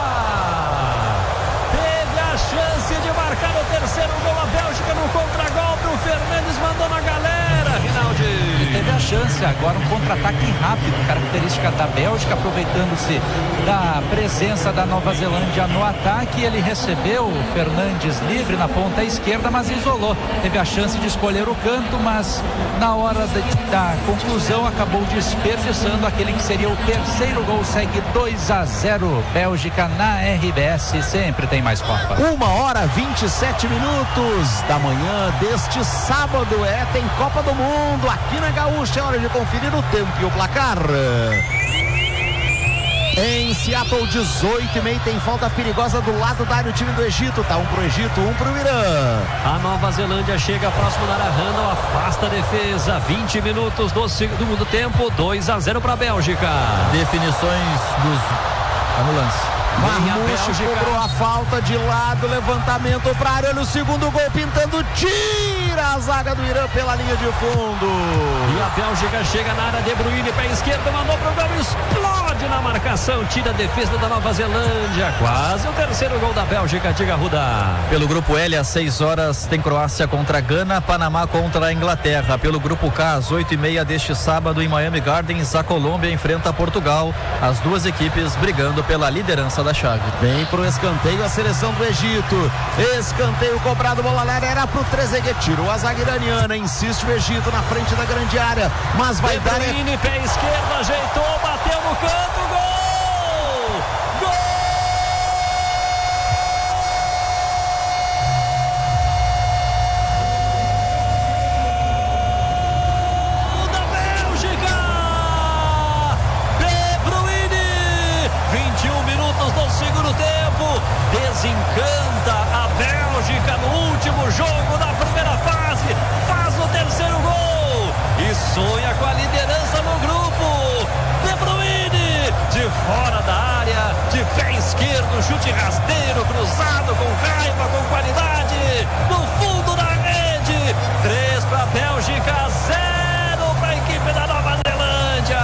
Teve a chance de marcar o terceiro gol, a Bélgica no contragolpe, o Fernandes mandou na galera, Rinaldi. Teve a chance, agora um contra-ataque rápido, característica da Bélgica, aproveitando-se da presença da Nova Zelândia no ataque. Ele recebeu o Fernandes livre na ponta esquerda, mas isolou. Teve a chance de escolher o canto, mas na hora de, da conclusão acabou desperdiçando aquele que seria o terceiro gol. Segue dois a zero, Bélgica na R B S, sempre tem mais Copa. Uma hora vinte e sete minutos da manhã deste sábado, é, tem Copa do Mundo aqui na Gaúcha, é hora de conferir o tempo e o placar. Em Seattle, dezoito e meio, tem falta perigosa do lado da área, o time do Egito, tá um pro Egito, um pro Irã. A Nova Zelândia chega próximo da área, Randall afasta a defesa, vinte minutos do segundo tempo, dois a zero para a Bélgica. Definições dos anulantes. Marmouche cobrou a falta de lado, levantamento para a área, olha o segundo gol pintando, tira a zaga do Irã pela linha de fundo. E a Bélgica chega na área, De Bruyne, pé esquerdo, mandou pro gol, explode na marcação, tira a defesa da Nova Zelândia, quase o terceiro gol da Bélgica, diga Ruda. Pelo grupo L, às seis horas, tem Croácia contra Gana, Panamá contra a Inglaterra. Pelo grupo K, às oito e meia deste sábado, em Miami Gardens, a Colômbia enfrenta Portugal, as duas equipes brigando pela liderança da chave. Vem pro escanteio a seleção do Egito, escanteio cobrado, bola lá, era pro Trezeguet, tirou a zaga iraniana, insiste o Egito na frente da grande área, mas vai De dar... Bruyne, pé esquerdo, ajeitou, bateu no canto, gol! Gol! Da Bélgica! De Bruyne! vinte e um minutos do segundo tempo, desencanta a Bélgica no último jogo da primeira fase, faz o terceiro gol e sonha com a liderança no grupo. De Bruyne, de fora da área, de pé esquerdo, um chute rasteiro, cruzado, com raiva, com qualidade, no fundo da rede. três para a Bélgica, zero para a equipe da Nova Zelândia.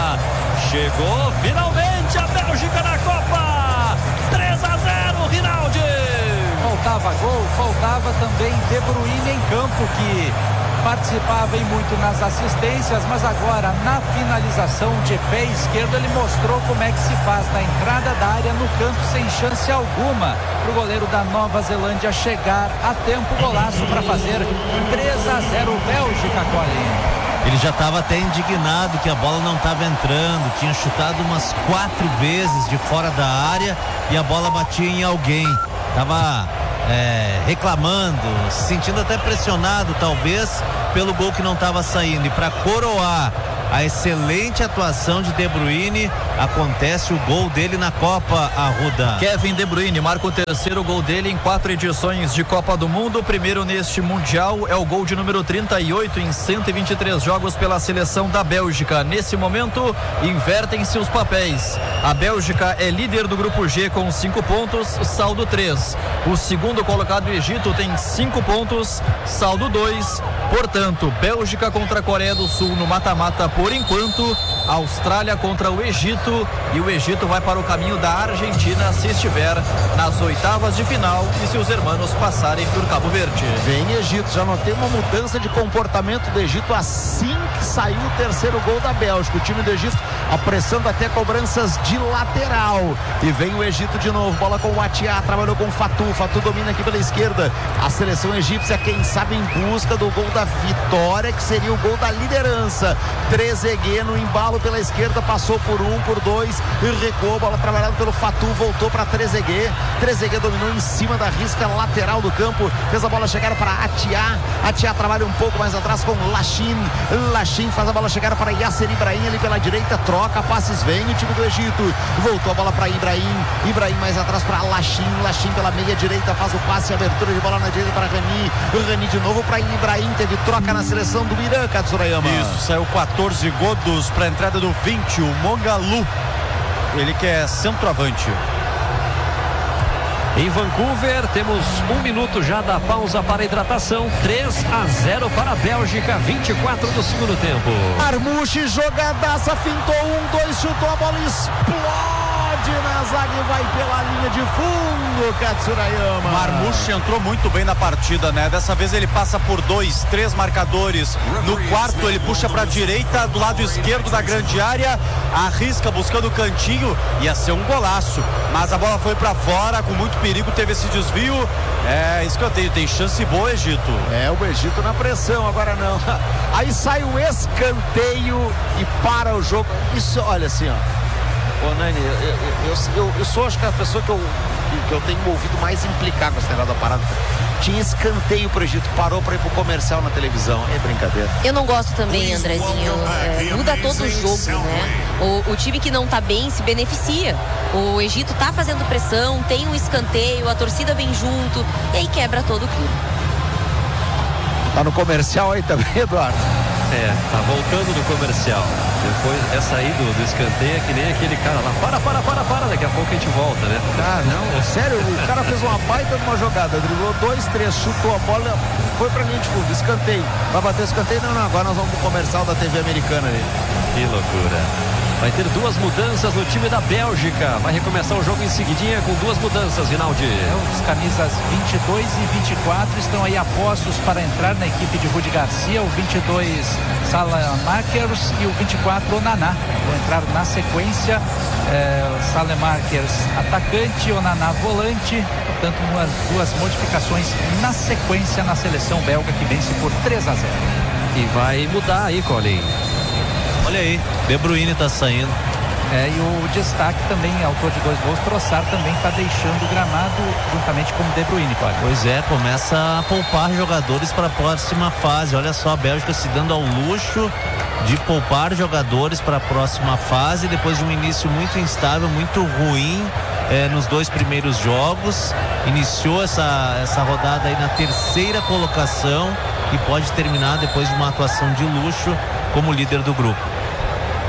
Chegou finalmente a Bélgica na Copa. três a zero, Rinaldi. Faltava gol, faltava também De Bruyne em campo, que participava e muito nas assistências, mas agora na finalização de pé esquerdo ele mostrou como é que se faz na entrada da área, no canto, sem chance alguma para o goleiro da Nova Zelândia chegar a tempo. Golaço para fazer três a zero Bélgica, Colin. Ele já estava até indignado que a bola não estava entrando, tinha chutado umas quatro vezes de fora da área e a bola batia em alguém. Tava é, reclamando, se sentindo até pressionado talvez pelo gol que não estava saindo. E para coroar a excelente atuação de De Bruyne, acontece o gol dele na Copa, Arruda. Kevin De Bruyne marca o terceiro gol dele em quatro edições de Copa do Mundo. O primeiro neste Mundial é o gol de número trinta e oito em cento e vinte e três jogos pela seleção da Bélgica. Nesse momento, invertem-se os papéis. A Bélgica é líder do grupo G com cinco pontos, saldo três. O segundo colocado, o Egito, tem cinco pontos, saldo dois. Portanto, Bélgica contra a Coreia do Sul no mata-mata por enquanto. Austrália contra o Egito, e o Egito vai para o caminho da Argentina se estiver nas oitavas de final e se os hermanos passarem por Cabo Verde. Vem Egito, já notei uma mudança de comportamento do Egito assim que saiu o terceiro gol da Bélgica. O time do Egito apressando até cobranças de lateral, e vem o Egito de novo, bola com o Atiá, trabalhou com o Fatu, Fatu domina aqui pela esquerda. A seleção egípcia, quem sabe, em busca do gol da vitória, que seria o gol da liderança. Trezeguet no embalo pela esquerda, passou por um, por dois e recuou, bola trabalhada pelo Fatu, voltou para Trezeguet. Trezeguet dominou em cima da risca lateral do campo, fez a bola chegar para Atiá. Atiá trabalha um pouco mais atrás com Lachin. Lachin faz a bola chegar para Yasser Ibrahim ali pela direita, troca passes, vem o time do Egito, voltou a bola para Ibrahim. Ibrahim mais atrás para Lachin. Lachin pela meia direita faz o passe, abertura de bola na direita para Rani. Rani de novo para Ibrahim. Teve troca na seleção do Irã, Katsurayama. Isso, saiu quatorze godos para a entrada do vinte, o Mogalu, ele que é centroavante. Em Vancouver, temos um minuto já da pausa para hidratação. três a zero para a Bélgica, vinte e quatro do segundo tempo. Marmouche, jogadaça, fintou um, dois, chutou, a bola explode na zaga e vai pela linha de fundo, Katsurayama. Marmouche entrou muito bem na partida, né? Dessa vez ele passa por dois, três marcadores. No quarto ele puxa para a direita, do lado esquerdo da grande área, arrisca buscando o cantinho, ia ser um golaço, mas a bola foi para fora, com muito perigo, teve esse desvio. É, escanteio, tem chance boa, Egito. É, o Egito na pressão, agora não. Aí sai o escanteio e para o jogo. Isso, olha assim, ó. Ô, Nani, eu, eu, eu, eu sou, acho que a pessoa que eu, que, que eu tenho ouvido mais implicar com esse negócio da parada. Tinha escanteio pro Egito, parou para ir pro comercial na televisão. É brincadeira. Eu não gosto também, Andrezinho. É, muda todo o jogo, né? O, o time que não tá bem se beneficia. O Egito tá fazendo pressão, tem um escanteio, a torcida vem junto, e aí quebra todo o clima. Tá no comercial aí também, Eduardo? É, tá voltando do comercial. Depois essa aí do, do escanteio é que nem aquele cara lá. Para, para, para, para. Daqui a pouco a gente volta, né? Ah, não. Sério, o cara fez uma baita de uma jogada. Driblou dois, três, chutou a bola, foi pra linha de fundo. Escanteio. Vai bater escanteio? Não, não. Agora nós vamos pro comercial da T V americana aí. Que loucura. Vai ter duas mudanças no time da Bélgica. Vai recomeçar o jogo em seguidinha com duas mudanças, Rinaldi. Os camisas vinte e dois e vinte e quatro estão aí apostos para entrar na equipe de Rudi Garcia. O vinte e dois, Salamakers, e o vinte e quatro, Onaná. Vão entrar na sequência. É, Salamakers atacante, Onaná volante. Portanto, umas, duas modificações na sequência na seleção belga, que vence por três a zero. E vai mudar aí, Colin. Olha aí, De Bruyne tá saindo. É, e o destaque também, autor de dois gols, Trossard também está deixando o gramado juntamente com o De Bruyne, claro. Pois é, começa a poupar jogadores para a próxima fase. Olha só, a Bélgica se dando ao luxo de poupar jogadores para a próxima fase, depois de um início muito instável, muito ruim é, nos dois primeiros jogos. Iniciou essa, essa rodada aí na terceira colocação e pode terminar depois de uma atuação de luxo como líder do grupo.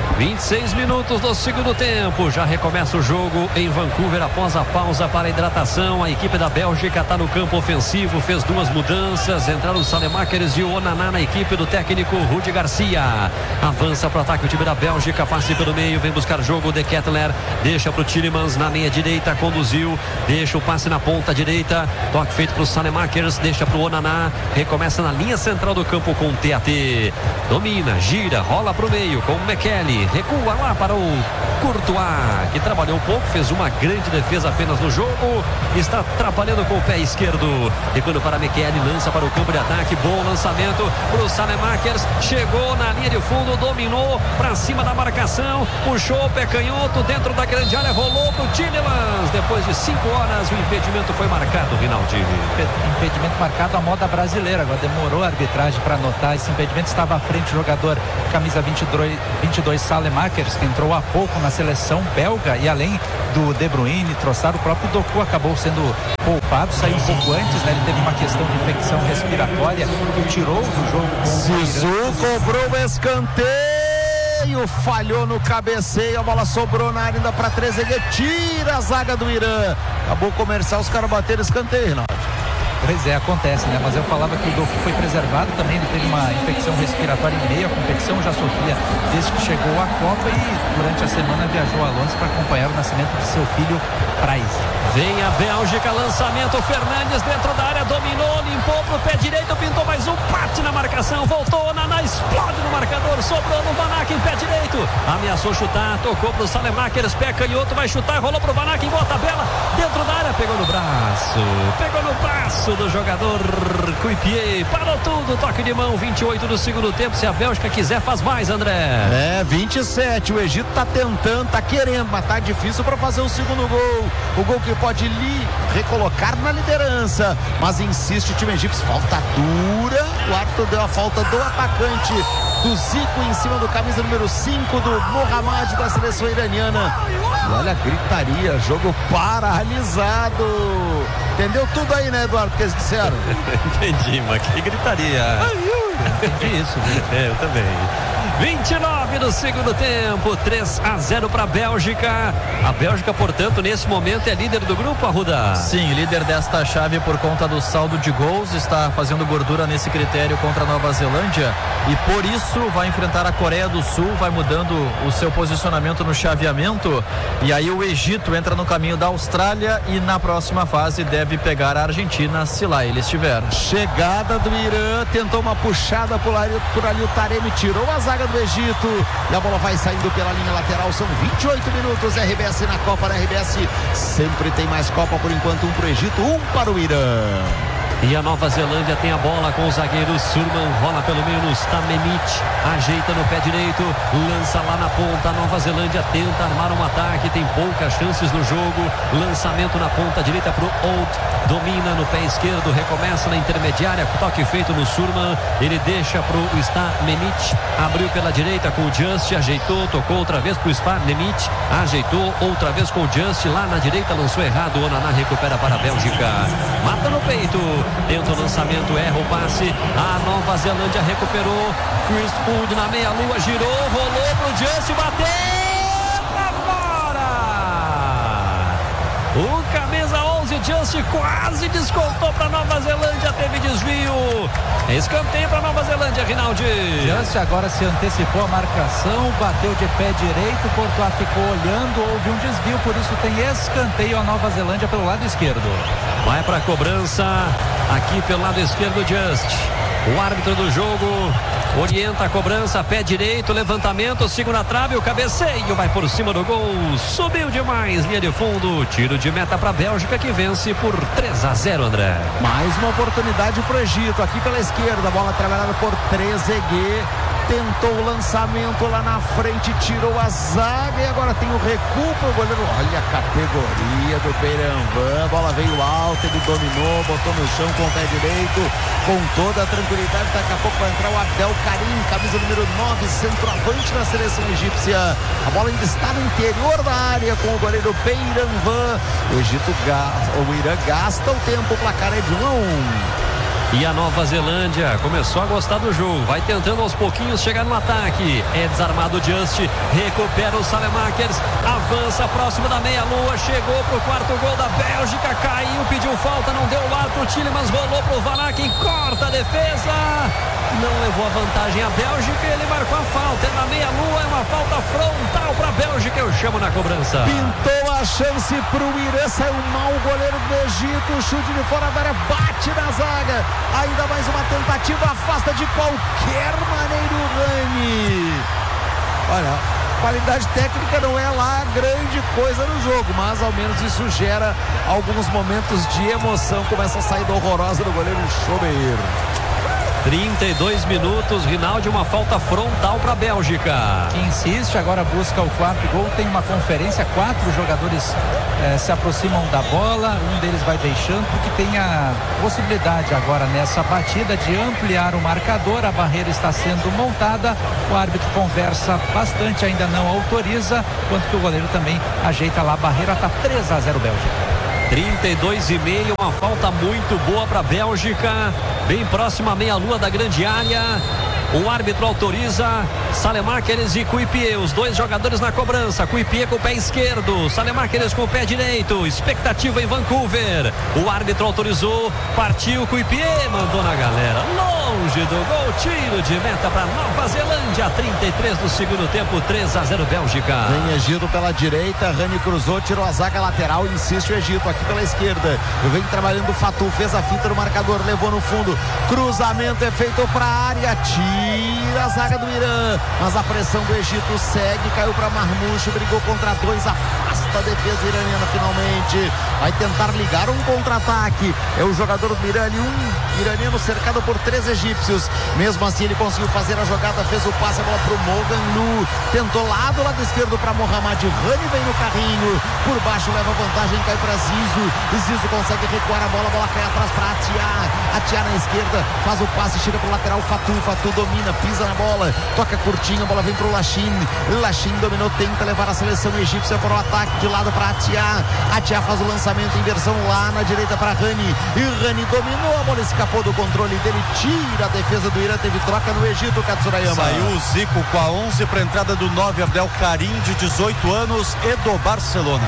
vinte e seis minutos do segundo tempo. Já recomeça o jogo em Vancouver após a pausa para a hidratação. A equipe da Bélgica está no campo ofensivo, fez duas mudanças. Entraram os Salemakers e o Onaná na equipe do técnico Rudi Garcia. Avança para o ataque o time da Bélgica, passe pelo meio, vem buscar jogo de Kettler, deixa para o Tielemans na meia direita, conduziu, deixa o passe na ponta direita, toque feito para os Salemakers, deixa para o Onaná, recomeça na linha central do campo com o T A T. Domina, gira, rola para o meio com o McKelly. Recua lá para o Courtois, que trabalhou um pouco, fez uma grande defesa apenas no jogo, está trabalhando com o pé esquerdo, recuando para McKelly, lança para o campo de ataque, bom lançamento para o Salemakers, chegou na linha de fundo, dominou para cima da marcação, puxou o pé canhoto dentro da grande área, rolou para o Tielemans, depois de cinco horas o impedimento foi marcado, Rinaldinho. Impedimento marcado à moda brasileira, agora demorou a arbitragem para anotar esse impedimento, estava à frente o jogador camisa vinte e dois Salemakers, que entrou há pouco na seleção belga, e além do De Bruyne, Trossard, o próprio Doku acabou sendo poupado, saiu um pouco antes, né? Ele teve uma questão de infecção respiratória que tirou do jogo. Zizou cobrou o escanteio, falhou no cabeceio, a bola sobrou na área ainda para Trezeguet, tira a zaga do Irã, acabou o comercial, os caras bateram escanteio, Rinaldo. Pois é, acontece, né? Mas eu falava que o Doku foi preservado também, ele teve uma infecção respiratória em meio à competição, já sofria desde que chegou à Copa e durante a semana viajou a Londres para acompanhar o nascimento de seu filho Price. Vem a Bélgica, lançamento, Fernandes dentro da área, dominou, limpou pro pé direito, pintou mais um, bate na marcação, voltou, Naná explode no marcador, sobrou no Van Aken, pé direito, ameaçou chutar, tocou pro Salemakers, pé canhoto, vai chutar, rolou pro Van Aken, boa tabela, dentro da área, pegou no braço, pegou no braço do jogador Cuipier, parou tudo, toque de mão, vinte e oito do segundo tempo, se a Bélgica quiser faz mais, André. É, vinte e sete, o Egito tá tentando, tá querendo, mas tá difícil para fazer o segundo gol, o gol que pode lhe recolocar na liderança, mas insiste o time egípcio, falta dura, o árbitro deu a falta do atacante do Zico em cima do camisa número cinco do Mohamed da seleção iraniana, e olha a gritaria, jogo paralisado, entendeu tudo aí, né, Eduardo, que eles disseram? Entendi, mas que gritaria. Entendi isso. É, eu também. vinte e nove do segundo tempo, três a zero para a Bélgica. A Bélgica, portanto, nesse momento é líder do grupo, Arruda? Sim, líder desta chave por conta do saldo de gols, está fazendo gordura nesse critério contra a Nova Zelândia e por isso vai enfrentar a Coreia do Sul, vai mudando o seu posicionamento no chaveamento, e aí o Egito entra no caminho da Austrália e na próxima fase deve pegar a Argentina, se lá ele estiver. Chegada do Irã, tentou uma puxada por ali, por ali o Taremi tirou a zaga do Egito e a bola vai saindo pela linha lateral, são vinte e oito minutos, R B S na Copa, na R B S sempre tem mais Copa, por enquanto um para o Egito, um para o Irã. E a Nova Zelândia tem a bola com o zagueiro Surman, rola pelo meio no Stamenic, ajeita no pé direito, lança lá na ponta, a Nova Zelândia tenta armar um ataque, tem poucas chances no jogo, lançamento na ponta direita para o Old, domina no pé esquerdo, recomeça na intermediária, toque feito no Surman, ele deixa para o Stamenic, abriu pela direita com o Just, ajeitou, tocou outra vez para o Stamenic, ajeitou outra vez com o Just, lá na direita lançou errado, o Onaná recupera para a Bélgica, mata no peito, tenta o lançamento, erra o passe, a Nova Zelândia recuperou, Chris Wood na meia lua, girou, rolou pro Just, bateu pra fora, o camisa onze Just quase descontou pra Nova Zelândia, teve desvio, escanteio pra Nova Zelândia, Rinaldi. Just agora se antecipou a marcação, bateu de pé direito, Courtois ficou olhando, houve um desvio, por isso tem escanteio a Nova Zelândia pelo lado esquerdo. Vai pra cobrança aqui pelo lado esquerdo, Just. O árbitro do jogo orienta a cobrança, pé direito, levantamento, segura a trave, o cabeceio vai por cima do gol, subiu demais, linha de fundo, tiro de meta para a Bélgica que vence por três a zero, André. Mais uma oportunidade para o Egito, aqui pela esquerda, bola trabalhada por Trezeguet, tentou o lançamento lá na frente, tirou a zaga e agora tem o recuo pro goleiro. Olha a categoria do Beiranvand, a bola veio alta, ele dominou, botou no chão com o pé direito, com toda a tranquilidade. Daqui a pouco vai entrar o Abdel Karim, camisa número nove, centroavante na seleção egípcia. A bola ainda está no interior da área com o goleiro Beiranvand. O Egito, o Irã gasta o tempo, o placar é de um a um. E a Nova Zelândia começou a gostar do jogo, vai tentando aos pouquinhos chegar no ataque. É desarmado o Just, recupera o Salemakers, avança próximo da meia-lua, chegou pro quarto gol da Bélgica, caiu, pediu falta, não deu o ar pro Tielemans, rolou pro Valakin, corta a defesa, não levou a vantagem a Bélgica, ele marcou a falta, é na meia-lua, é uma falta frontal pra Bélgica, eu chamo na cobrança. Pintou a chance pro Irã, saiu mal o goleiro do Egito, chute de fora da área, bate na zaga, ainda mais uma tentativa, afasta de qualquer maneira o Rani. Olha, qualidade técnica não é lá grande coisa no jogo, mas ao menos isso gera alguns momentos de emoção, como essa saída horrorosa do goleiro Schober. trinta e dois minutos, Rinaldi, uma falta frontal para a Bélgica. Que insiste, agora busca o quarto gol, tem uma conferência, quatro jogadores eh, se aproximam da bola, um deles vai deixando, porque tem a possibilidade agora nessa batida de ampliar o marcador, a barreira está sendo montada, o árbitro conversa bastante, ainda não autoriza, enquanto que o goleiro também ajeita lá a barreira, está três a zero Bélgica. trinta e dois e meio, uma falta muito boa para a Bélgica, bem próxima à meia-lua da grande área. O árbitro autoriza Salemakers e Kuipie, os dois jogadores na cobrança. Kuipie com o pé esquerdo, Salemakers com o pé direito. Expectativa em Vancouver. O árbitro autorizou, partiu Kuipie, mandou na galera. Longe do gol, tiro de meta para Nova Zelândia. trinta e três do segundo tempo, três a zero Bélgica. Vem Egito pela direita, Rani cruzou, tirou a zaga lateral, insiste o Egito aqui pela esquerda. Vem trabalhando o Fatu, fez a fita no marcador, levou no fundo. Cruzamento é feito para a área, tira a zaga do Irã, mas a pressão do Egito segue, caiu para Marmouche, brigou contra dois, afasta a defesa iraniana finalmente, vai tentar ligar um contra-ataque, é o jogador do Irã, um iraniano cercado por três egípcios, mesmo assim ele conseguiu fazer a jogada, fez o passe, a bola para o Moghanlu, tentou lá do lado esquerdo para Mohamed, Rani vem no carrinho, por baixo leva vantagem, cai para Zizo, Zizo consegue recuar a bola, a bola cai atrás para Atia, Atia na esquerda, faz o passe, chega para o lateral, Fatu, Fatu domina, pisa na bola, toca curtinho, a bola vem pro Lachin, Lachin dominou, tenta levar a seleção egípcia para o ataque de lado para Atia, Atia faz o lançamento, inversão lá na direita para Rani, e Rani dominou, a bola escapou do controle dele, tira a defesa do Irã, teve troca no Egito, Katsurayama. Saiu o Zico com a onze para a entrada do nove, Abdel Karim, de dezoito anos, e do Barcelona.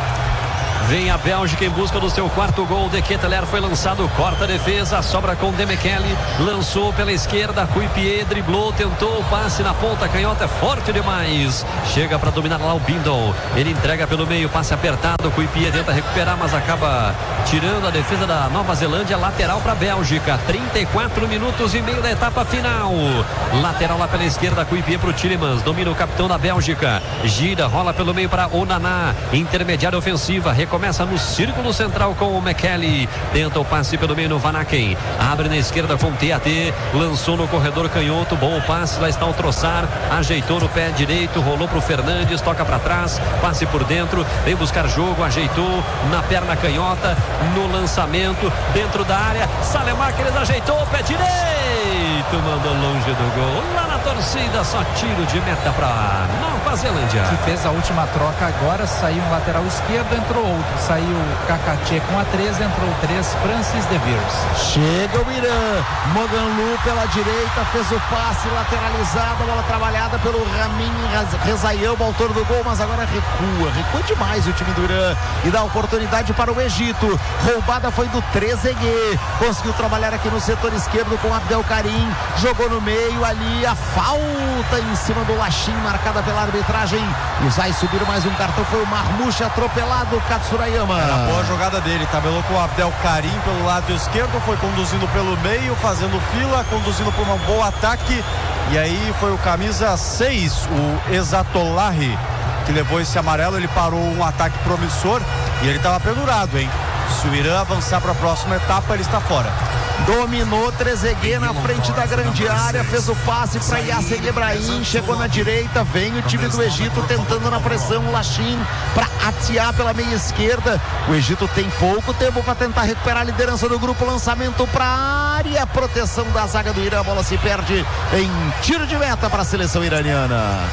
Vem a Bélgica em busca do seu quarto gol. De Ketelaere foi lançado, corta a defesa, sobra com Dembélé, lançou pela esquerda, Kuipie driblou, tentou o passe na ponta canhota, é forte demais, chega para dominar lá o Bindon, ele entrega pelo meio, passe apertado, Kuipie tenta recuperar, mas acaba tirando a defesa da Nova Zelândia, lateral para a Bélgica. Trinta e quatro minutos e meio da etapa final, lateral lá pela esquerda, Kuipie para o Tielemans, domina o capitão da Bélgica, gira, rola pelo meio para Onana, intermediária ofensiva, recomeça Começa no círculo central com o McKelly, tenta o passe pelo meio no Vanaken, abre na esquerda com o T A T, lançou no corredor canhoto, bom o passe, lá está o Trossard, ajeitou no pé direito, rolou pro Fernandes, toca para trás, passe por dentro, vem buscar jogo, ajeitou na perna canhota, no lançamento, dentro da área, Salemakers ajeitou, pé direito, mandou longe do gol, lá na torcida, só tiro de meta para Nova Zelândia. Que fez a última troca agora, saiu um lateral esquerdo, entrou outro. Saiu Kakatche com a três, entrou três, Francis De Beers. Chega o Irã, Moghanlu pela direita, fez o passe lateralizado, a bola trabalhada pelo Ramin Rezaian, o autor do gol, mas agora recua, recua demais o time do Irã e dá oportunidade para o Egito. Roubada foi do Trezeguet, conseguiu trabalhar aqui no setor esquerdo com Abdel Karim, jogou no meio ali, a falta em cima do Lachin, marcada pela arbitragem, e vai subir mais um cartão, foi o Marmouche atropelado, Katsurayama. Era a boa jogada dele, tabelou com o Abdel Karim pelo lado esquerdo, foi conduzindo pelo meio, fazendo fila, conduzindo por um bom ataque, e aí foi o camisa seis, o Ezatolahi, que levou esse amarelo. Ele parou um ataque promissor e ele estava pendurado, hein? Se o Irã avançar para a próxima etapa, ele está fora. Dominou Trezeguet na frente da grande área, fez o passe para Yasser Ibrahim, chegou na direita, vem o time do Egito tentando na pressão, Lachin para Atia pela meia esquerda. O Egito tem pouco tempo para tentar recuperar a liderança do grupo, lançamento para a área, proteção da zaga do Irã, a bola se perde em tiro de meta para a seleção iraniana.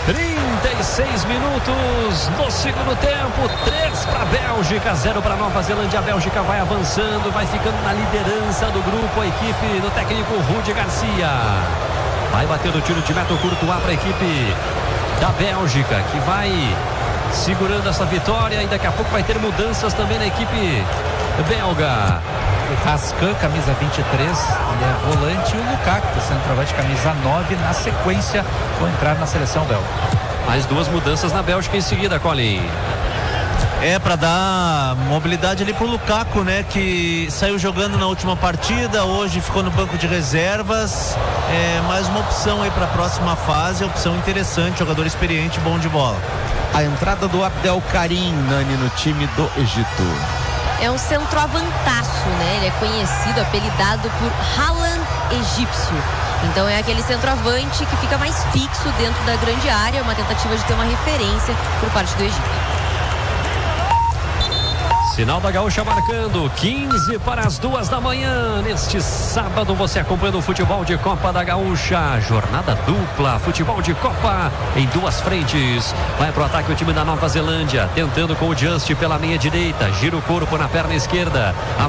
trinta e seis minutos no segundo tempo, três para a Bélgica, zero para a Nova Zelândia. A Bélgica vai avançando, vai ficando na liderança do grupo. A equipe do técnico Rudi Garcia vai bater o tiro de meta curto para a equipe da Bélgica, que vai segurando essa vitória, e daqui a pouco vai ter mudanças também na equipe belga. O Rascan, camisa vinte e três, ele é volante, e o Lukaku, centroavante, camisa nove, na sequência vão entrar na seleção belga. Mais duas mudanças na Bélgica em seguida, Colin. É, para dar mobilidade ali pro Lukaku, né? Que saiu jogando na última partida, hoje ficou no banco de reservas. É mais uma opção aí para a próxima fase, opção interessante, jogador experiente, bom de bola. A entrada do Abdel Karim, Nani, no time do Egito. É um centroavantaço, né? Ele é conhecido, apelidado por Haaland egípcio. Então é aquele centroavante que fica mais fixo dentro da grande área, uma tentativa de ter uma referência por parte do Egito. Sinal da Gaúcha marcando quinze para as duas da manhã. Neste sábado você acompanhando o futebol de Copa da Gaúcha. Jornada dupla, futebol de Copa em duas frentes. Vai pro ataque o time da Nova Zelândia, tentando com o Just pela meia direita. Gira o corpo na perna esquerda.